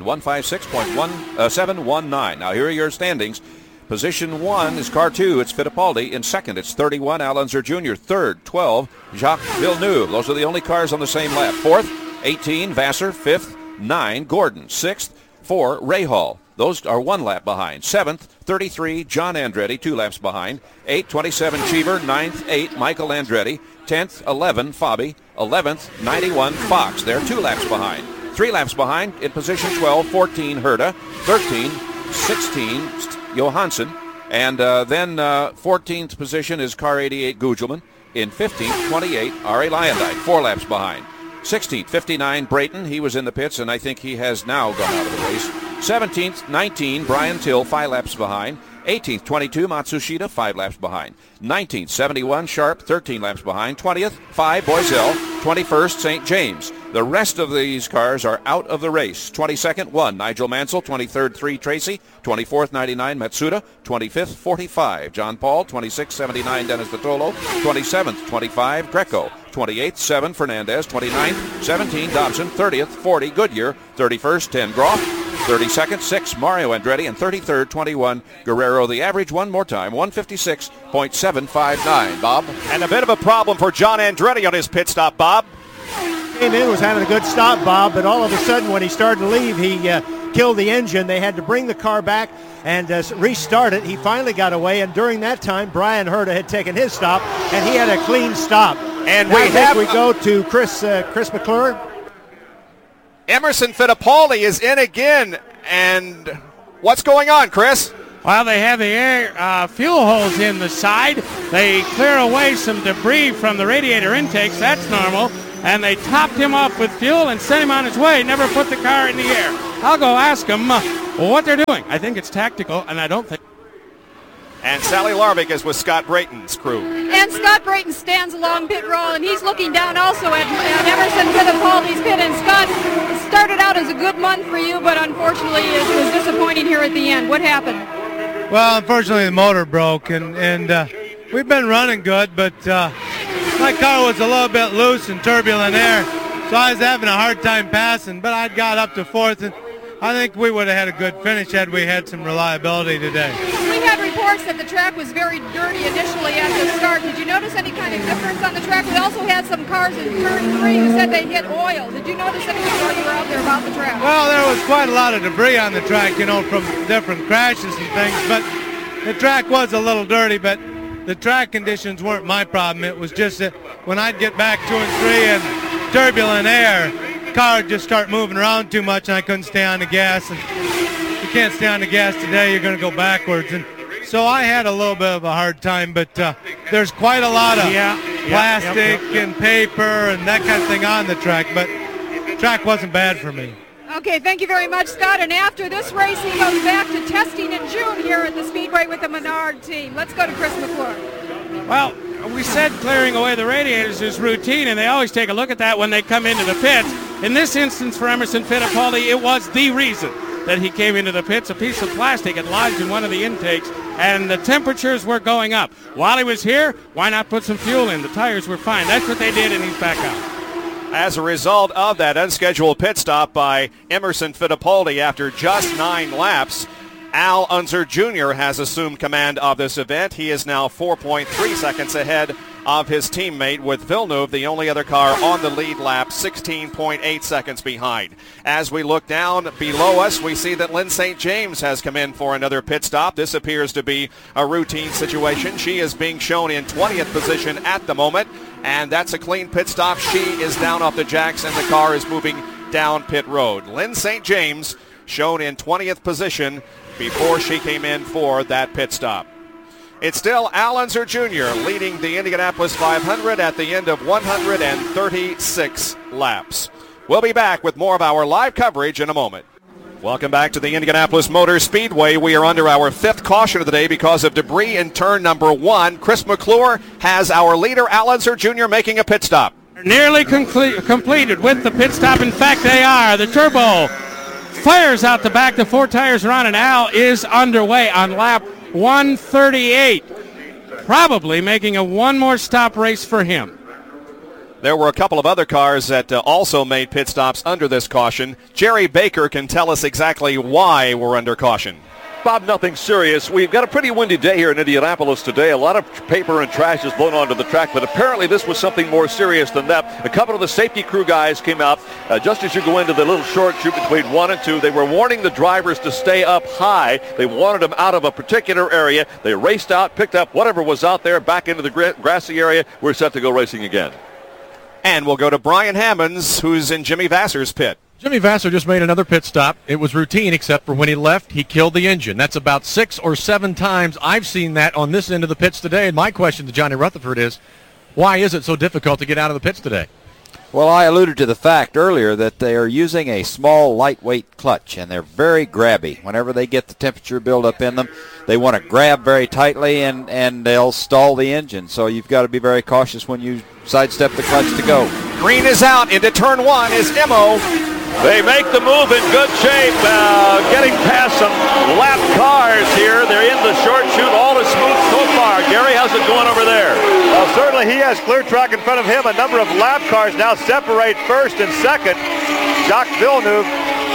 156.719. Now here are your standings. Position 1 is car 2. It's Fittipaldi. In second, it's 31, Al Unser Jr. Third, 12, Jacques Villeneuve. Those are the only cars on the same lap. Fourth, 18, Vassar. Fifth, 9, Gordon. Sixth, 4, Rahal. Those are 1 lap behind. 7th, 33, John Andretti, 2 laps behind. 8th, 27, Cheever. 9th, 8, Michael Andretti. 10th, 11, Fabi. 11th, 91, Fox. They're 2 laps behind. 3 laps behind in position 12, 14, Herta. 13, 16, Johansson. And then 14th position is car 88, Gugelman. In 15th, 28, Ari Lyondike, 4 laps behind. 16th, 59, Brayton. He was in the pits, and I think he has now gone out of the race. 17th, 19, Brian Till, 5 laps behind. 18th, 22, Matsushita, 5 laps behind. 19th, 71, Sharp, 13 laps behind. 20th, 5, Boisel. 21st, St. James. The rest of these cars are out of the race. 22nd, 1, Nigel Mansell. 23rd, 3, Tracy. 24th, 99, Matsuda. 25th, 45, John Paul. 26th, 79, Dennis Vitolo. 27th, 25, Greco. 28th, 7, Fernandez. 29th, 17, Dobson. 30th, 40, Goodyear. 31st, 10, Groff. 32nd, 6, Mario Andretti, and 33rd, 21, Guerrero. The average, one more time, 156.759. Bob? And a bit of a problem for John Andretti on his pit stop, Bob. Came in, was having a good stop, Bob, but all of a sudden when he started to leave, he killed the engine. They had to bring the car back and restart it. He finally got away, and during that time, Brian Herta had taken his stop, and he had a clean stop. And now we go to Chris McClure. Emerson Fittipaldi is in again, and what's going on, Chris? Well, they have the air fuel holes in the side. They clear away some debris from the radiator intakes. That's normal. And they topped him off with fuel and sent him on his way. Never put the car in the air. I'll go ask them what they're doing. I think it's tactical, and I don't think. And Sally Larvik is with Scott Brayton's crew. And Scott Brayton stands along pit row, and he's looking down also at Emerson Fittipaldi's pit. And Scott, it started out as a good month for you, but unfortunately it was disappointing here at the end. What happened? Well, unfortunately the motor broke, and we've been running good, but my car was a little bit loose in turbulent air, so I was having a hard time passing, but I got up to fourth, and I think we would have had a good finish had we had some reliability today. We had reports that the track was very dirty initially at the start. Did you notice any kind of difference on the track? We also had some cars in turn 3 who said they hit oil. Did you notice anything while you were out there about the track? Well, there was quite a lot of debris on the track, from different crashes and things, but the track was a little dirty, but the track conditions weren't my problem. It was just that when I'd get back 2 and 3 in turbulent air, the car would just start moving around too much, and I couldn't stay on the gas. And you can't stay on the gas today, you're going to go backwards. And so I had a little bit of a hard time, but there's quite a lot of plastic and paper and that kind of thing on the track, but the track wasn't bad for me. Okay, thank you very much, Scott. And after this race, he goes back to testing in June here at the Speedway with the Menard team. Let's go to Chris McClure. Well, we said clearing away the radiators is routine, and they always take a look at that when they come into the pits. In this instance for Emerson Fittipaldi, it was the reason that he came into the pits. A piece of plastic had lodged in one of the intakes, and the temperatures were going up. While he was here, why not put some fuel in? The tires were fine. That's what they did, and he's back out. As a result of that unscheduled pit stop by Emerson Fittipaldi after just 9 laps, Al Unser Jr. has assumed command of this event. He is now 4.3 seconds ahead of his teammate, with Villeneuve, the only other car on the lead lap, 16.8 seconds behind. As we look down below us, we see that Lynn St. James has come in for another pit stop. This appears to be a routine situation. She is being shown in 20th position at the moment, and that's a clean pit stop. She is down off the jacks, and the car is moving down pit road. Lynn St. James shown in 20th position before she came in for that pit stop. It's still Al Unser Jr. leading the Indianapolis 500 at the end of 136 laps. We'll be back with more of our live coverage in a moment. Welcome back to the Indianapolis Motor Speedway. We are under our 5th caution of the day because of debris in turn number 1. Chris McClure has our leader, Al Unser Jr., making a pit stop. Nearly completed with the pit stop. In fact, they are. The turbo fires out the back. The 4 tires are on, and Al is underway on lap 138, probably making a one more stop race for him. There were a couple of other cars that also made pit stops under this caution. Jerry Baker can tell us exactly why we're under caution. Bob, nothing serious. We've got a pretty windy day here in Indianapolis today. A lot of paper and trash is blown onto the track, but apparently this was something more serious than that. A couple of the safety crew guys came out just as you go into the little short chute between 1 and 2. They were warning the drivers to stay up high. They wanted them out of a particular area. They raced out, picked up whatever was out there, back into the grassy area. We're set to go racing again. And we'll go to Brian Hammonds, who's in Jimmy Vassar's pit. Jimmy Vasser just made another pit stop. It was routine, except for when he left, he killed the engine. That's about 6 or 7 times I've seen that on this end of the pits today. And my question to Johnny Rutherford is, why is it so difficult to get out of the pits today? Well, I alluded to the fact earlier that they are using a small, lightweight clutch, and they're very grabby. Whenever they get the temperature buildup in them, they want to grab very tightly, and they'll stall the engine. So you've got to be very cautious when you sidestep the clutch to go. Green is out. Into turn 1 is Imo. They make the move in good shape, getting past some lap cars here. They're in the short chute. All is smooth so far. Gary, how's it going over there? Well, certainly he has clear track in front of him. A number of lap cars now separate first and second. Jacques Villeneuve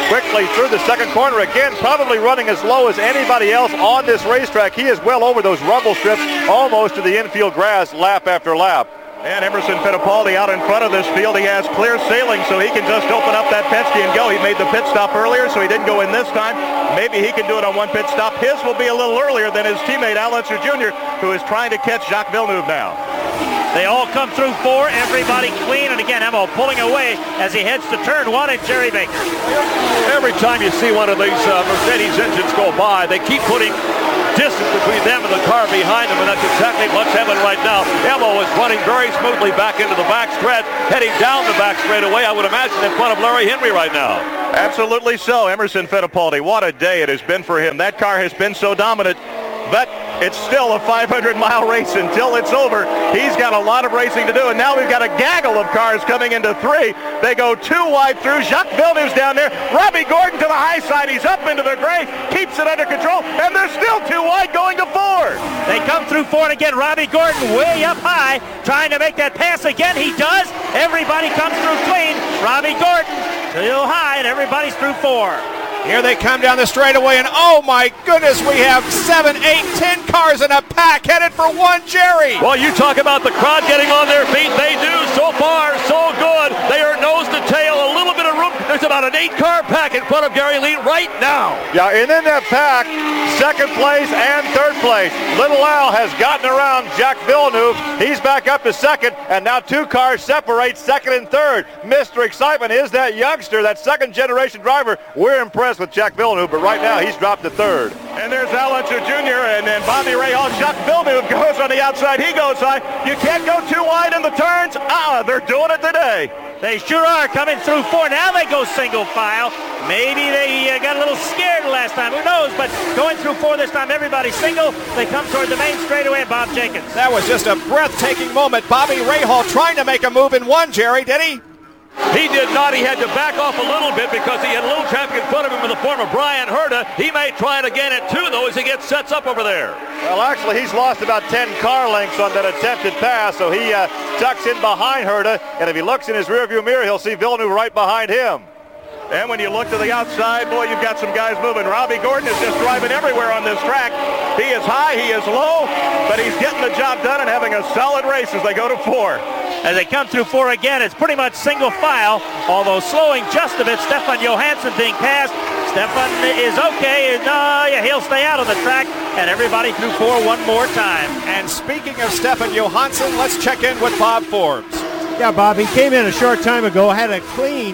quickly through the second corner. Again, probably running as low as anybody else on this racetrack. He is well over those rumble strips, almost to the infield grass, lap after lap. And Emerson Fittipaldi out in front of this field. He has clear sailing, so he can just open up that Penske and go. He made the pit stop earlier, so he didn't go in this time. Maybe he can do it on one pit stop. His will be a little earlier than his teammate Al Unser Jr., who is trying to catch Jacques Villeneuve now. They all come through 4, everybody clean, and again, Emmo pulling away as he heads to turn 1 at Jerry Baker. Every time you see one of these Mercedes engines go by, they keep putting distance between them and the car behind them, and that's exactly what's happening right now. Emmo is running very smoothly back into the back stretch, heading down the back straightaway, I would imagine, in front of Larry Henry right now. Absolutely so. Emerson Fittipaldi, what a day it has been for him. That car has been so dominant, but it's still a 500-mile race until it's over. He's got a lot of racing to do, and now we've got a gaggle of cars coming into 3. They go 2 wide through. Jacques Villeneuve's down there. Robbie Gordon to the high side. He's up into the gray, keeps it under control, and they're still 2 wide going to 4. They come through 4, and again, Robbie Gordon way up high, trying to make that pass again. He does. Everybody comes through clean. Robbie Gordon too high, and everybody's through 4. Here they come down the straightaway, and oh my goodness, we have 7, 8, 10 cars in a pack headed for 1 Jerry. Well, you talk about the crowd getting on their feet. They do. So far, so good. They are nose to tail, a little bit of room. There's about an 8-car pack in front of Gary Lee right now. Yeah, and in that pack, second place and third place. Little Al has gotten around Jacques Villeneuve. He's back up to second, and now 2 cars separate second and third. Mr. Excitement is that youngster, that second-generation driver. We're impressed with Jacques Villeneuve, but right now he's dropped to third. And there's Al Unser Jr. and then Bobby Rahal. Jacques Villeneuve goes on the outside. He goes high. You can't go too wide in the turns. They're doing it today. They sure are coming through 4. Now they go single file. Maybe they got a little scared last time. Who knows? But going through 4 this time, everybody single. They come toward the main straightaway, and Bob Jenkins. That was just a breathtaking moment. Bobby Rahal trying to make a move in 1, Jerry, did he? He did not. He had to back off a little bit because he had a little traffic in front of him in the form of Brian Herta. He may try it again at 2, though, as he gets sets up over there. Well, actually, he's lost about 10 car lengths on that attempted pass, so he tucks in behind Herta, and if he looks in his rearview mirror, he'll see Villeneuve right behind him. And when you look to the outside, boy, you've got some guys moving. Robbie Gordon is just driving everywhere on this track. He is high, he is low, but he's getting the job done and having a solid race as they go to 4. As they come through 4 again, it's pretty much single file, although slowing just a bit. Stefan Johansson being passed. Stefan is okay. He'll stay out of the track, and everybody through 4 one more time. And speaking of Stefan Johansson, let's check in with Bob Forbes. Yeah, Bob, he came in a short time ago, had a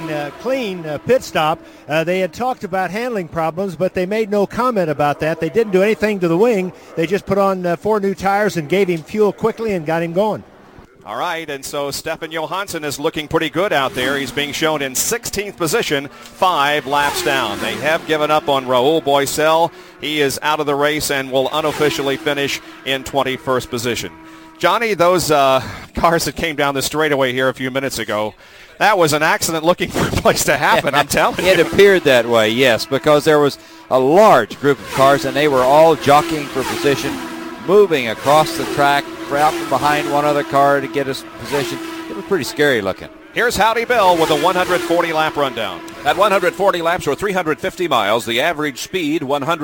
clean pit stop. They had talked about handling problems, but they made no comment about that. They didn't do anything to the wing. They just put on 4 new tires and gave him fuel quickly and got him going. All right, and so Stefan Johansson is looking pretty good out there. He's being shown in 16th position, 5 laps down. They have given up on Raul Boesel. He is out of the race and will unofficially finish in 21st position. Johnny, those cars that came down the straightaway here a few minutes ago, that was an accident looking for a place to happen, I'm telling you. It appeared that way, yes, because there was a large group of cars, and they were all jockeying for position, moving across the track, out from behind one other car to get his position. It was pretty scary looking. Here's Howdy Bill with a 140-lap rundown. At 140 laps or 350 miles, the average speed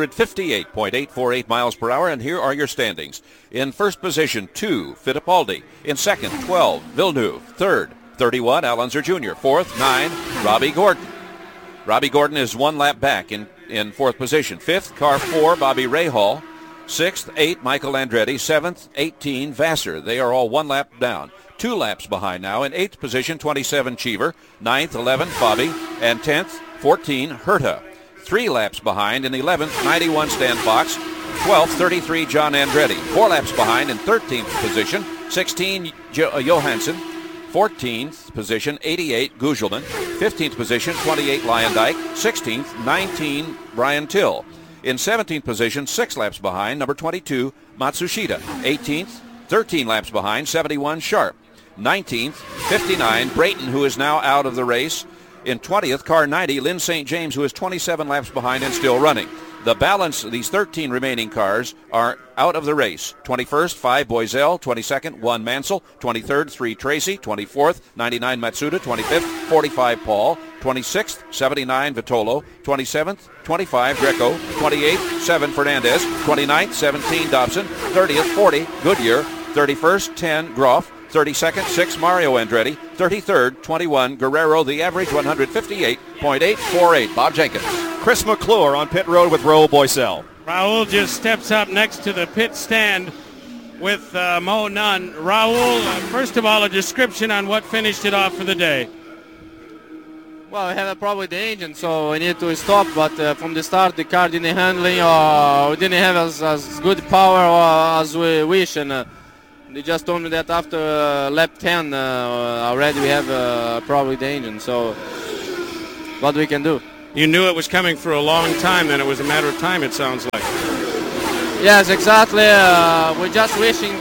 158.848 miles per hour, and here are your standings. In first position, 2, Fittipaldi. In second, 12, Villeneuve. Third, 31, Al Unser Jr. Fourth, 9, Robbie Gordon. Robbie Gordon is 1 lap back in fourth position. Fifth, car 4, Bobby Rahal. 6th, 8, Michael Andretti. 7th, 18, Vassar. They are all 1 lap down. 2 laps behind now. In 8th position, 27, Cheever. 9th, 11, Bobby. And 10th, 14, Herta. 3 laps behind. In 11th, 91, Stan Fox. 12th, 33, John Andretti. 4 laps behind in 13th position, 16, Johansson. 14th position, 88, Gugelman. 15th position, 28, Lyondike. 16th, 19, Brian Till. In 17th position, 6 laps behind, number 22, Matsushita. 18th, 13 laps behind, 71, Sharp. 19th, 59, Brayton, who is now out of the race. In 20th, car 90, Lynn St. James, who is 27 laps behind and still running. The balance, these 13 remaining cars are out of the race. 21st, 5 Boiselle. 22nd, 1 Mansell. 23rd, 3 Tracy. 24th, 99 Matsuda. 25th, 45 Paul. 26th, 79 Vitolo. 27th, 25 Greco. 28th, 7 Fernandez. 29th, 17 Dobson. 30th, 40 Goodyear. 31st, 10 Groff. 32nd, 6 Mario Andretti. 33rd, 21 Guerrero. The average 158.848. Bob Jenkins. Chris McClure on pit road with Raul Boiselle. Raul just steps up next to the pit stand with Mo Nunn. Raul, first of all, a description on what finished it off for the day. Well, we had a problem with the engine, so we needed to stop. But from the start, the car didn't handling, we didn't have as good power as we wish. And they just told me that after lap 10 already we have a problem with the engine. So what we can do? You knew it was coming for a long time, then it was a matter of time, it sounds like. Yes, exactly. We're just wishing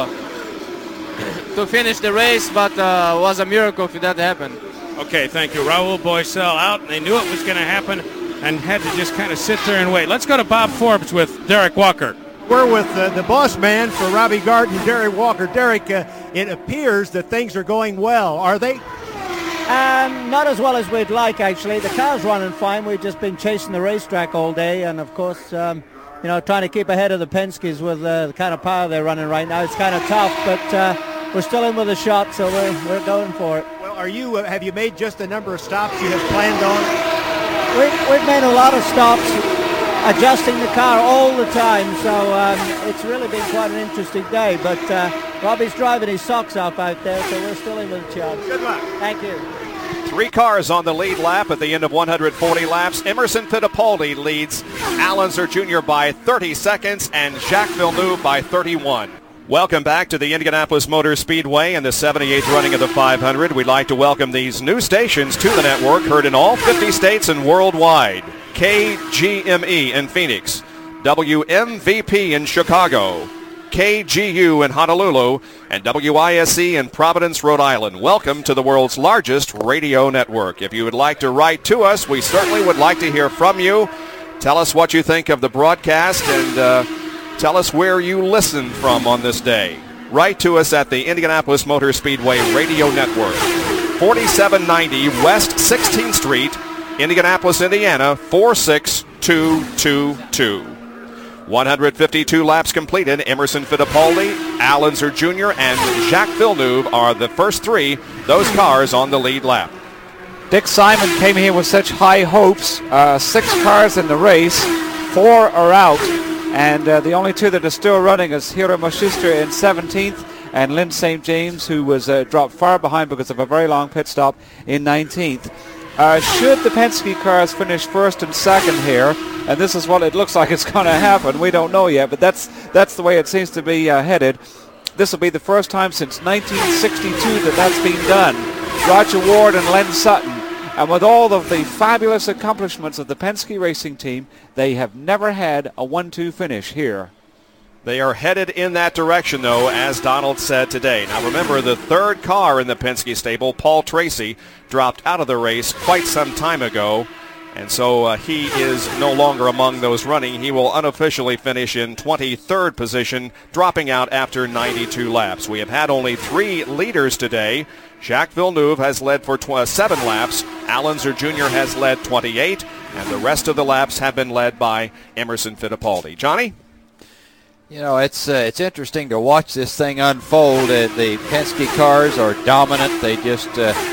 to finish the race, but it was a miracle if that happened. Okay, thank you. Raul Boiselle out, and they knew it was going to happen and had to just kind of sit there and wait. Let's go to Bob Forbes with Derek Walker. We're with the boss man for Robbie Garden, Derek Walker. Derek, it appears that things are going well. Are they? Not as well as we'd like, actually. The car's running fine. We've just been chasing the racetrack all day, and of course, trying to keep ahead of the Penske's with the kind of power they're running right now. It's kind of tough, but we're still in with a shot, so we're going for it. Well, have you made just the number of stops you have planned on? We've made a lot of stops, adjusting the car all the time, so it's really been quite an interesting day. But Robbie's driving his socks off out there, so we're still in with a chance. Good luck. Thank you. 3 cars on the lead lap at the end of 140 laps. Emerson Fittipaldi leads Al Unser Jr. by 30 seconds and Jacques Villeneuve by 31. Welcome back to the Indianapolis Motor Speedway and the 78th running of the 500. We'd like to welcome these new stations to the network, heard in all 50 states and worldwide. KGME in Phoenix, WMVP in Chicago, KGU in Honolulu, and WISE in Providence, Rhode Island. Welcome to the world's largest radio network. If you would like to write to us, we certainly would like to hear from you. Tell us what you think of the broadcast and tell us where you listened from on this day. Write to us at the Indianapolis Motor Speedway Radio Network, 4790 West 16th Street, Indianapolis, Indiana, 46222. 152 laps completed. Emerson Fittipaldi, Al Unser Jr., and Jacques Villeneuve are the first 3, those cars on the lead lap. Dick Simon came here with such high hopes. 6 cars in the race, 4 are out, and the only 2 that are still running is Hiro Schuster in 17th and Lynn St. James, who was dropped far behind because of a very long pit stop, in 19th. Should the Penske cars finish first and second here, and this is what it looks like it's going to happen, we don't know yet, but that's the way it seems to be headed. This will be the first time since 1962 that's been done. Roger Ward and Len Sutton. And with all of the fabulous accomplishments of the Penske racing team, they have never had a 1-2 finish here. They are headed in that direction, though, as Donald said today. Now, remember, the 3rd car in the Penske stable, Paul Tracy, dropped out of the race quite some time ago, and so he is no longer among those running. He will unofficially finish in 23rd position, dropping out after 92 laps. We have had only 3 leaders today. Jacques Villeneuve has led for 7 laps. Al Unser Jr. has led 28, and the rest of the laps have been led by Emerson Fittipaldi. Johnny? You know, it's interesting to watch this thing unfold. The Penske cars are dominant. They just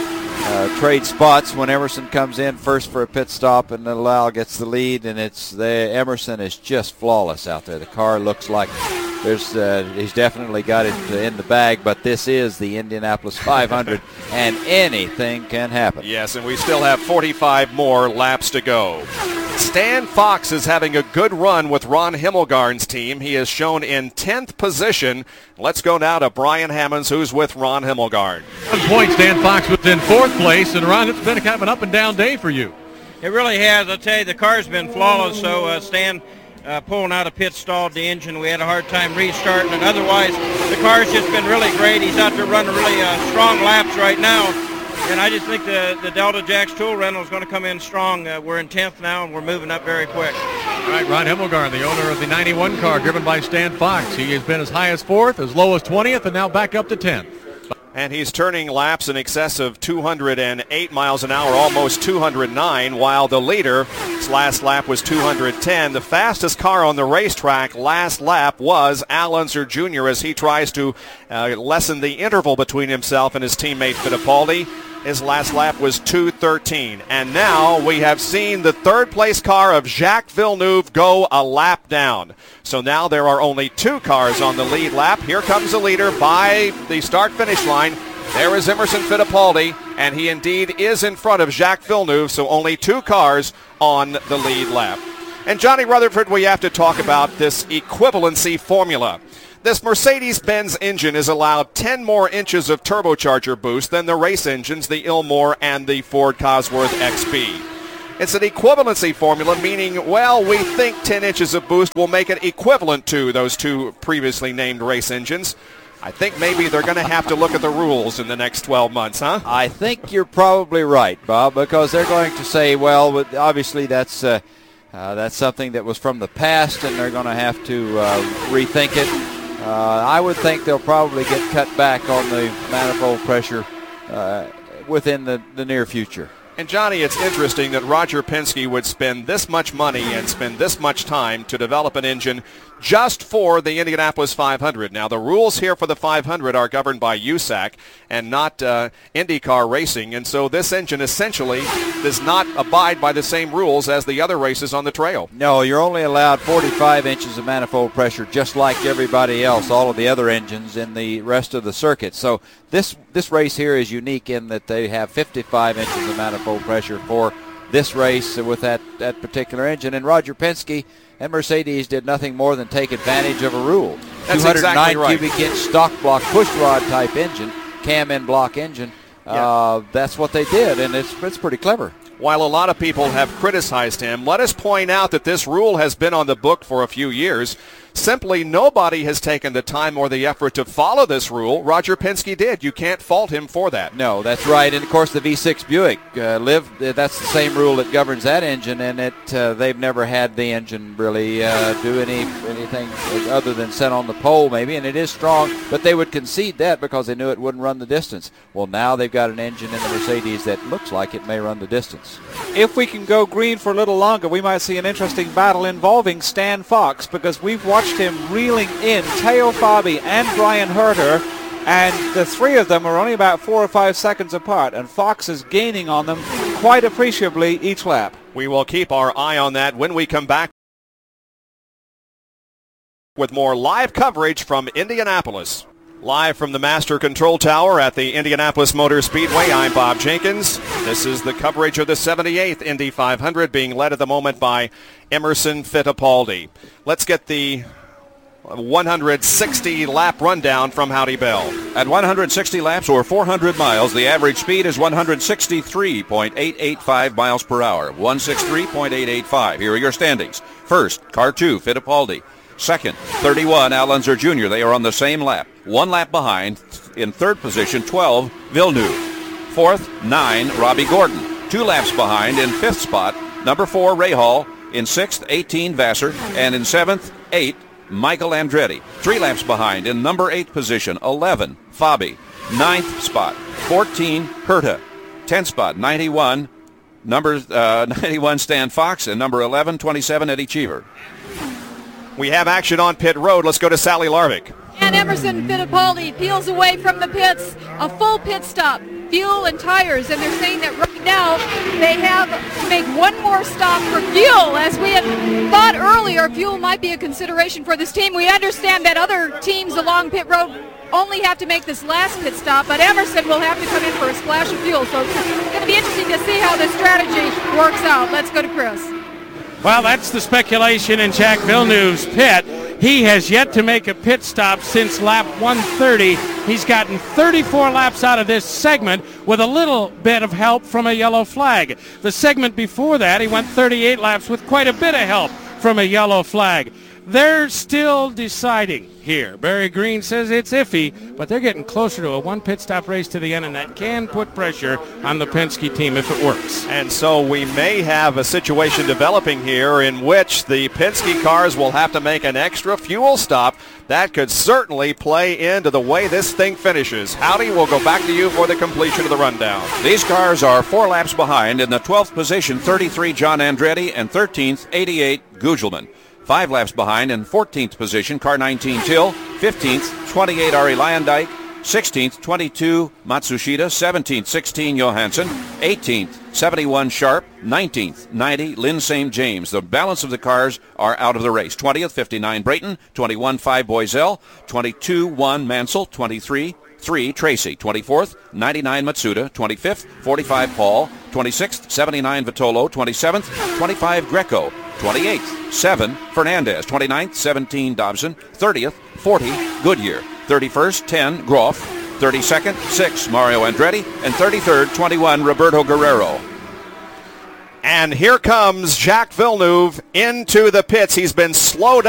trade spots when Emerson comes in first for a pit stop, and little Al gets the lead, and Emerson is just flawless out there. The car looks like he's definitely got it in the bag, but this is the Indianapolis 500, and anything can happen. Yes, and we still have 45 more laps to go. Stan Fox is having a good run with Ron Himmelgarn's team. He is shown in 10th position. Let's go now to Brian Hammonds, who's with Ron Himmelgarn. 1 point, Stan Fox was in 4th place, and Ron, it's been kind of an up-and-down day for you. It really has. I'll tell you, the car's been flawless, so Stan pulling out of pit stalled the engine. We had a hard time restarting, and otherwise the car's just been really great. He's out there running really strong laps right now. And I just think the Delta Jacks tool rental is going to come in strong. We're in 10th now, and we're moving up very quick. All right, Ron Himmelgarn, the owner of the 91 car driven by Stan Fox. He has been as high as 4th, as low as 20th, and now back up to 10th. And he's turning laps in excess of 208 miles an hour, almost 209, while the leader, his last lap was 210. The fastest car on the racetrack last lap was Al Unser Jr. as he tries to lessen the interval between himself and his teammate Fittipaldi. His last lap was 2:13. And now we have seen the third place car of Jacques Villeneuve go a lap down. So now there are only 2 cars on the lead lap. Here comes the leader by the start-finish line. There is Emerson Fittipaldi, and he indeed is in front of Jacques Villeneuve, so only 2 cars on the lead lap. And Johnny Rutherford, we have to talk about this equivalency formula. This Mercedes-Benz engine is allowed 10 more inches of turbocharger boost than the race engines, the Ilmor and the Ford Cosworth XB. It's an equivalency formula, meaning, well, we think 10 inches of boost will make it equivalent to those 2 previously named race engines. I think maybe they're going to have to look at the rules in the next 12 months, huh? I think you're probably right, Bob, because they're going to say, well, obviously that's something that was from the past, and they're going to have to rethink it. I would think they'll probably get cut back on the manifold pressure within the near future. And Johnny, it's interesting that Roger Penske would spend this much money and spend this much time to develop an engine just for the Indianapolis 500. Now, the rules here for the 500 are governed by USAC and not IndyCar Racing, and so this engine essentially does not abide by the same rules as the other races on the trail. No, you're only allowed 45 inches of manifold pressure, just like everybody else, all of the other engines in the rest of the circuit. So this race here is unique in that they have 55 inches of manifold pressure for this race with that particular engine. And Roger Penske and Mercedes did nothing more than take advantage of a rule. That's 209 exactly right. cubic inch stock block pushrod type engine, cam in block engine. That's what they did, and it's pretty clever. While a lot of people have criticized him, let us point out that this rule has been on the book for a few years. Simply nobody has taken the time or the effort to follow this rule. Roger Penske did. You can't fault him for that. No, that's right. And, of course, the V6 Buick, that's the same rule that governs that engine, and they've never had the engine really do anything other than set on the pole maybe, and it is strong, but they would concede that because they knew it wouldn't run the distance. Well, now they've got an engine in the Mercedes that looks like it may run the distance. If we can go green for a little longer, we might see an interesting battle involving Stan Fox, because we've watched him reeling in Teo Fabi and Brian Herter, and the 3 of them are only about 4 or 5 seconds apart, and Fox is gaining on them quite appreciably each lap. We will keep our eye on that when we come back with more live coverage from Indianapolis. Live from the Master Control Tower at the Indianapolis Motor Speedway, I'm Bob Jenkins. This is the coverage of the 78th Indy 500, being led at the moment by Emerson Fittipaldi. Let's get the 160-lap rundown from Howdy Bell. At 160 laps or 400 miles, the average speed is 163.885 miles per hour. 163.885. Here are your standings. First, car 2, Fittipaldi. Second, 31, Al Unser Jr. They are on the same lap. 1 lap behind. In third position, 12, Villeneuve. Fourth, 9, Robbie Gordon. 2 laps behind. In fifth spot, number 4, Ray Hall. In sixth, 18, Vassar. And in seventh, 8, Michael Andretti. 3 laps behind. In number 8 position, 11, Fabi. 9th spot, 14, Herta. 10th spot, 91, number 91, Stan Fox. And number 11, 27, Eddie Cheever. We have action on pit road. Let's go to Sally Larvick. And Emerson Fittipaldi peels away from the pits, a full pit stop, fuel and tires, and they're saying that right now they have to make one more stop for fuel. As we had thought earlier, fuel might be a consideration for this team. We understand that other teams along pit road only have to make this last pit stop, but Emerson will have to come in for a splash of fuel, so it's going to be interesting to see how this strategy works out. Let's go to Chris. Well, that's the speculation in Jacques Villeneuve's pit. He has yet to make a pit stop since lap 130. He's gotten 34 laps out of this segment with a little bit of help from a yellow flag. The segment before that, he went 38 laps with quite a bit of help from a yellow flag. They're still deciding here. Barry Green says it's iffy, but they're getting closer to a one pit stop race to the end, and that can put pressure on the Penske team if it works. And so we may have a situation developing here in which the Penske cars will have to make an extra fuel stop. That could certainly play into the way this thing finishes. Howdy, we'll go back to you for the completion of the rundown. These cars are 4 laps behind. In the 12th position, 33 John Andretti, and 13th, 88 Gugelman. 5 laps behind in 14th position, car 19 Till, 15th, 28 Ari Luyendyk, 16th, 22 Matsushita, 17th, 16 Johansson, 18th, 71 Sharp, 19th, 90 Lynn St. James. The balance of the cars are out of the race. 20th, 59 Brayton, 21 5 Boisel, 22 1 Mansell, 23 3 Tracy, 24th, 99 Matsuda, 25th, 45 Paul, 26th, 79 Vitolo, 27th, 25 Greco, 28th, 7 Fernandez, 29th, 17 Dobson, 30th, 40 Goodyear, 31st, 10 Groff, 32nd, 6 Mario Andretti, and 33rd, 21 Roberto Guerrero. And here comes Jacques Villeneuve into the pits. He's been slowed up.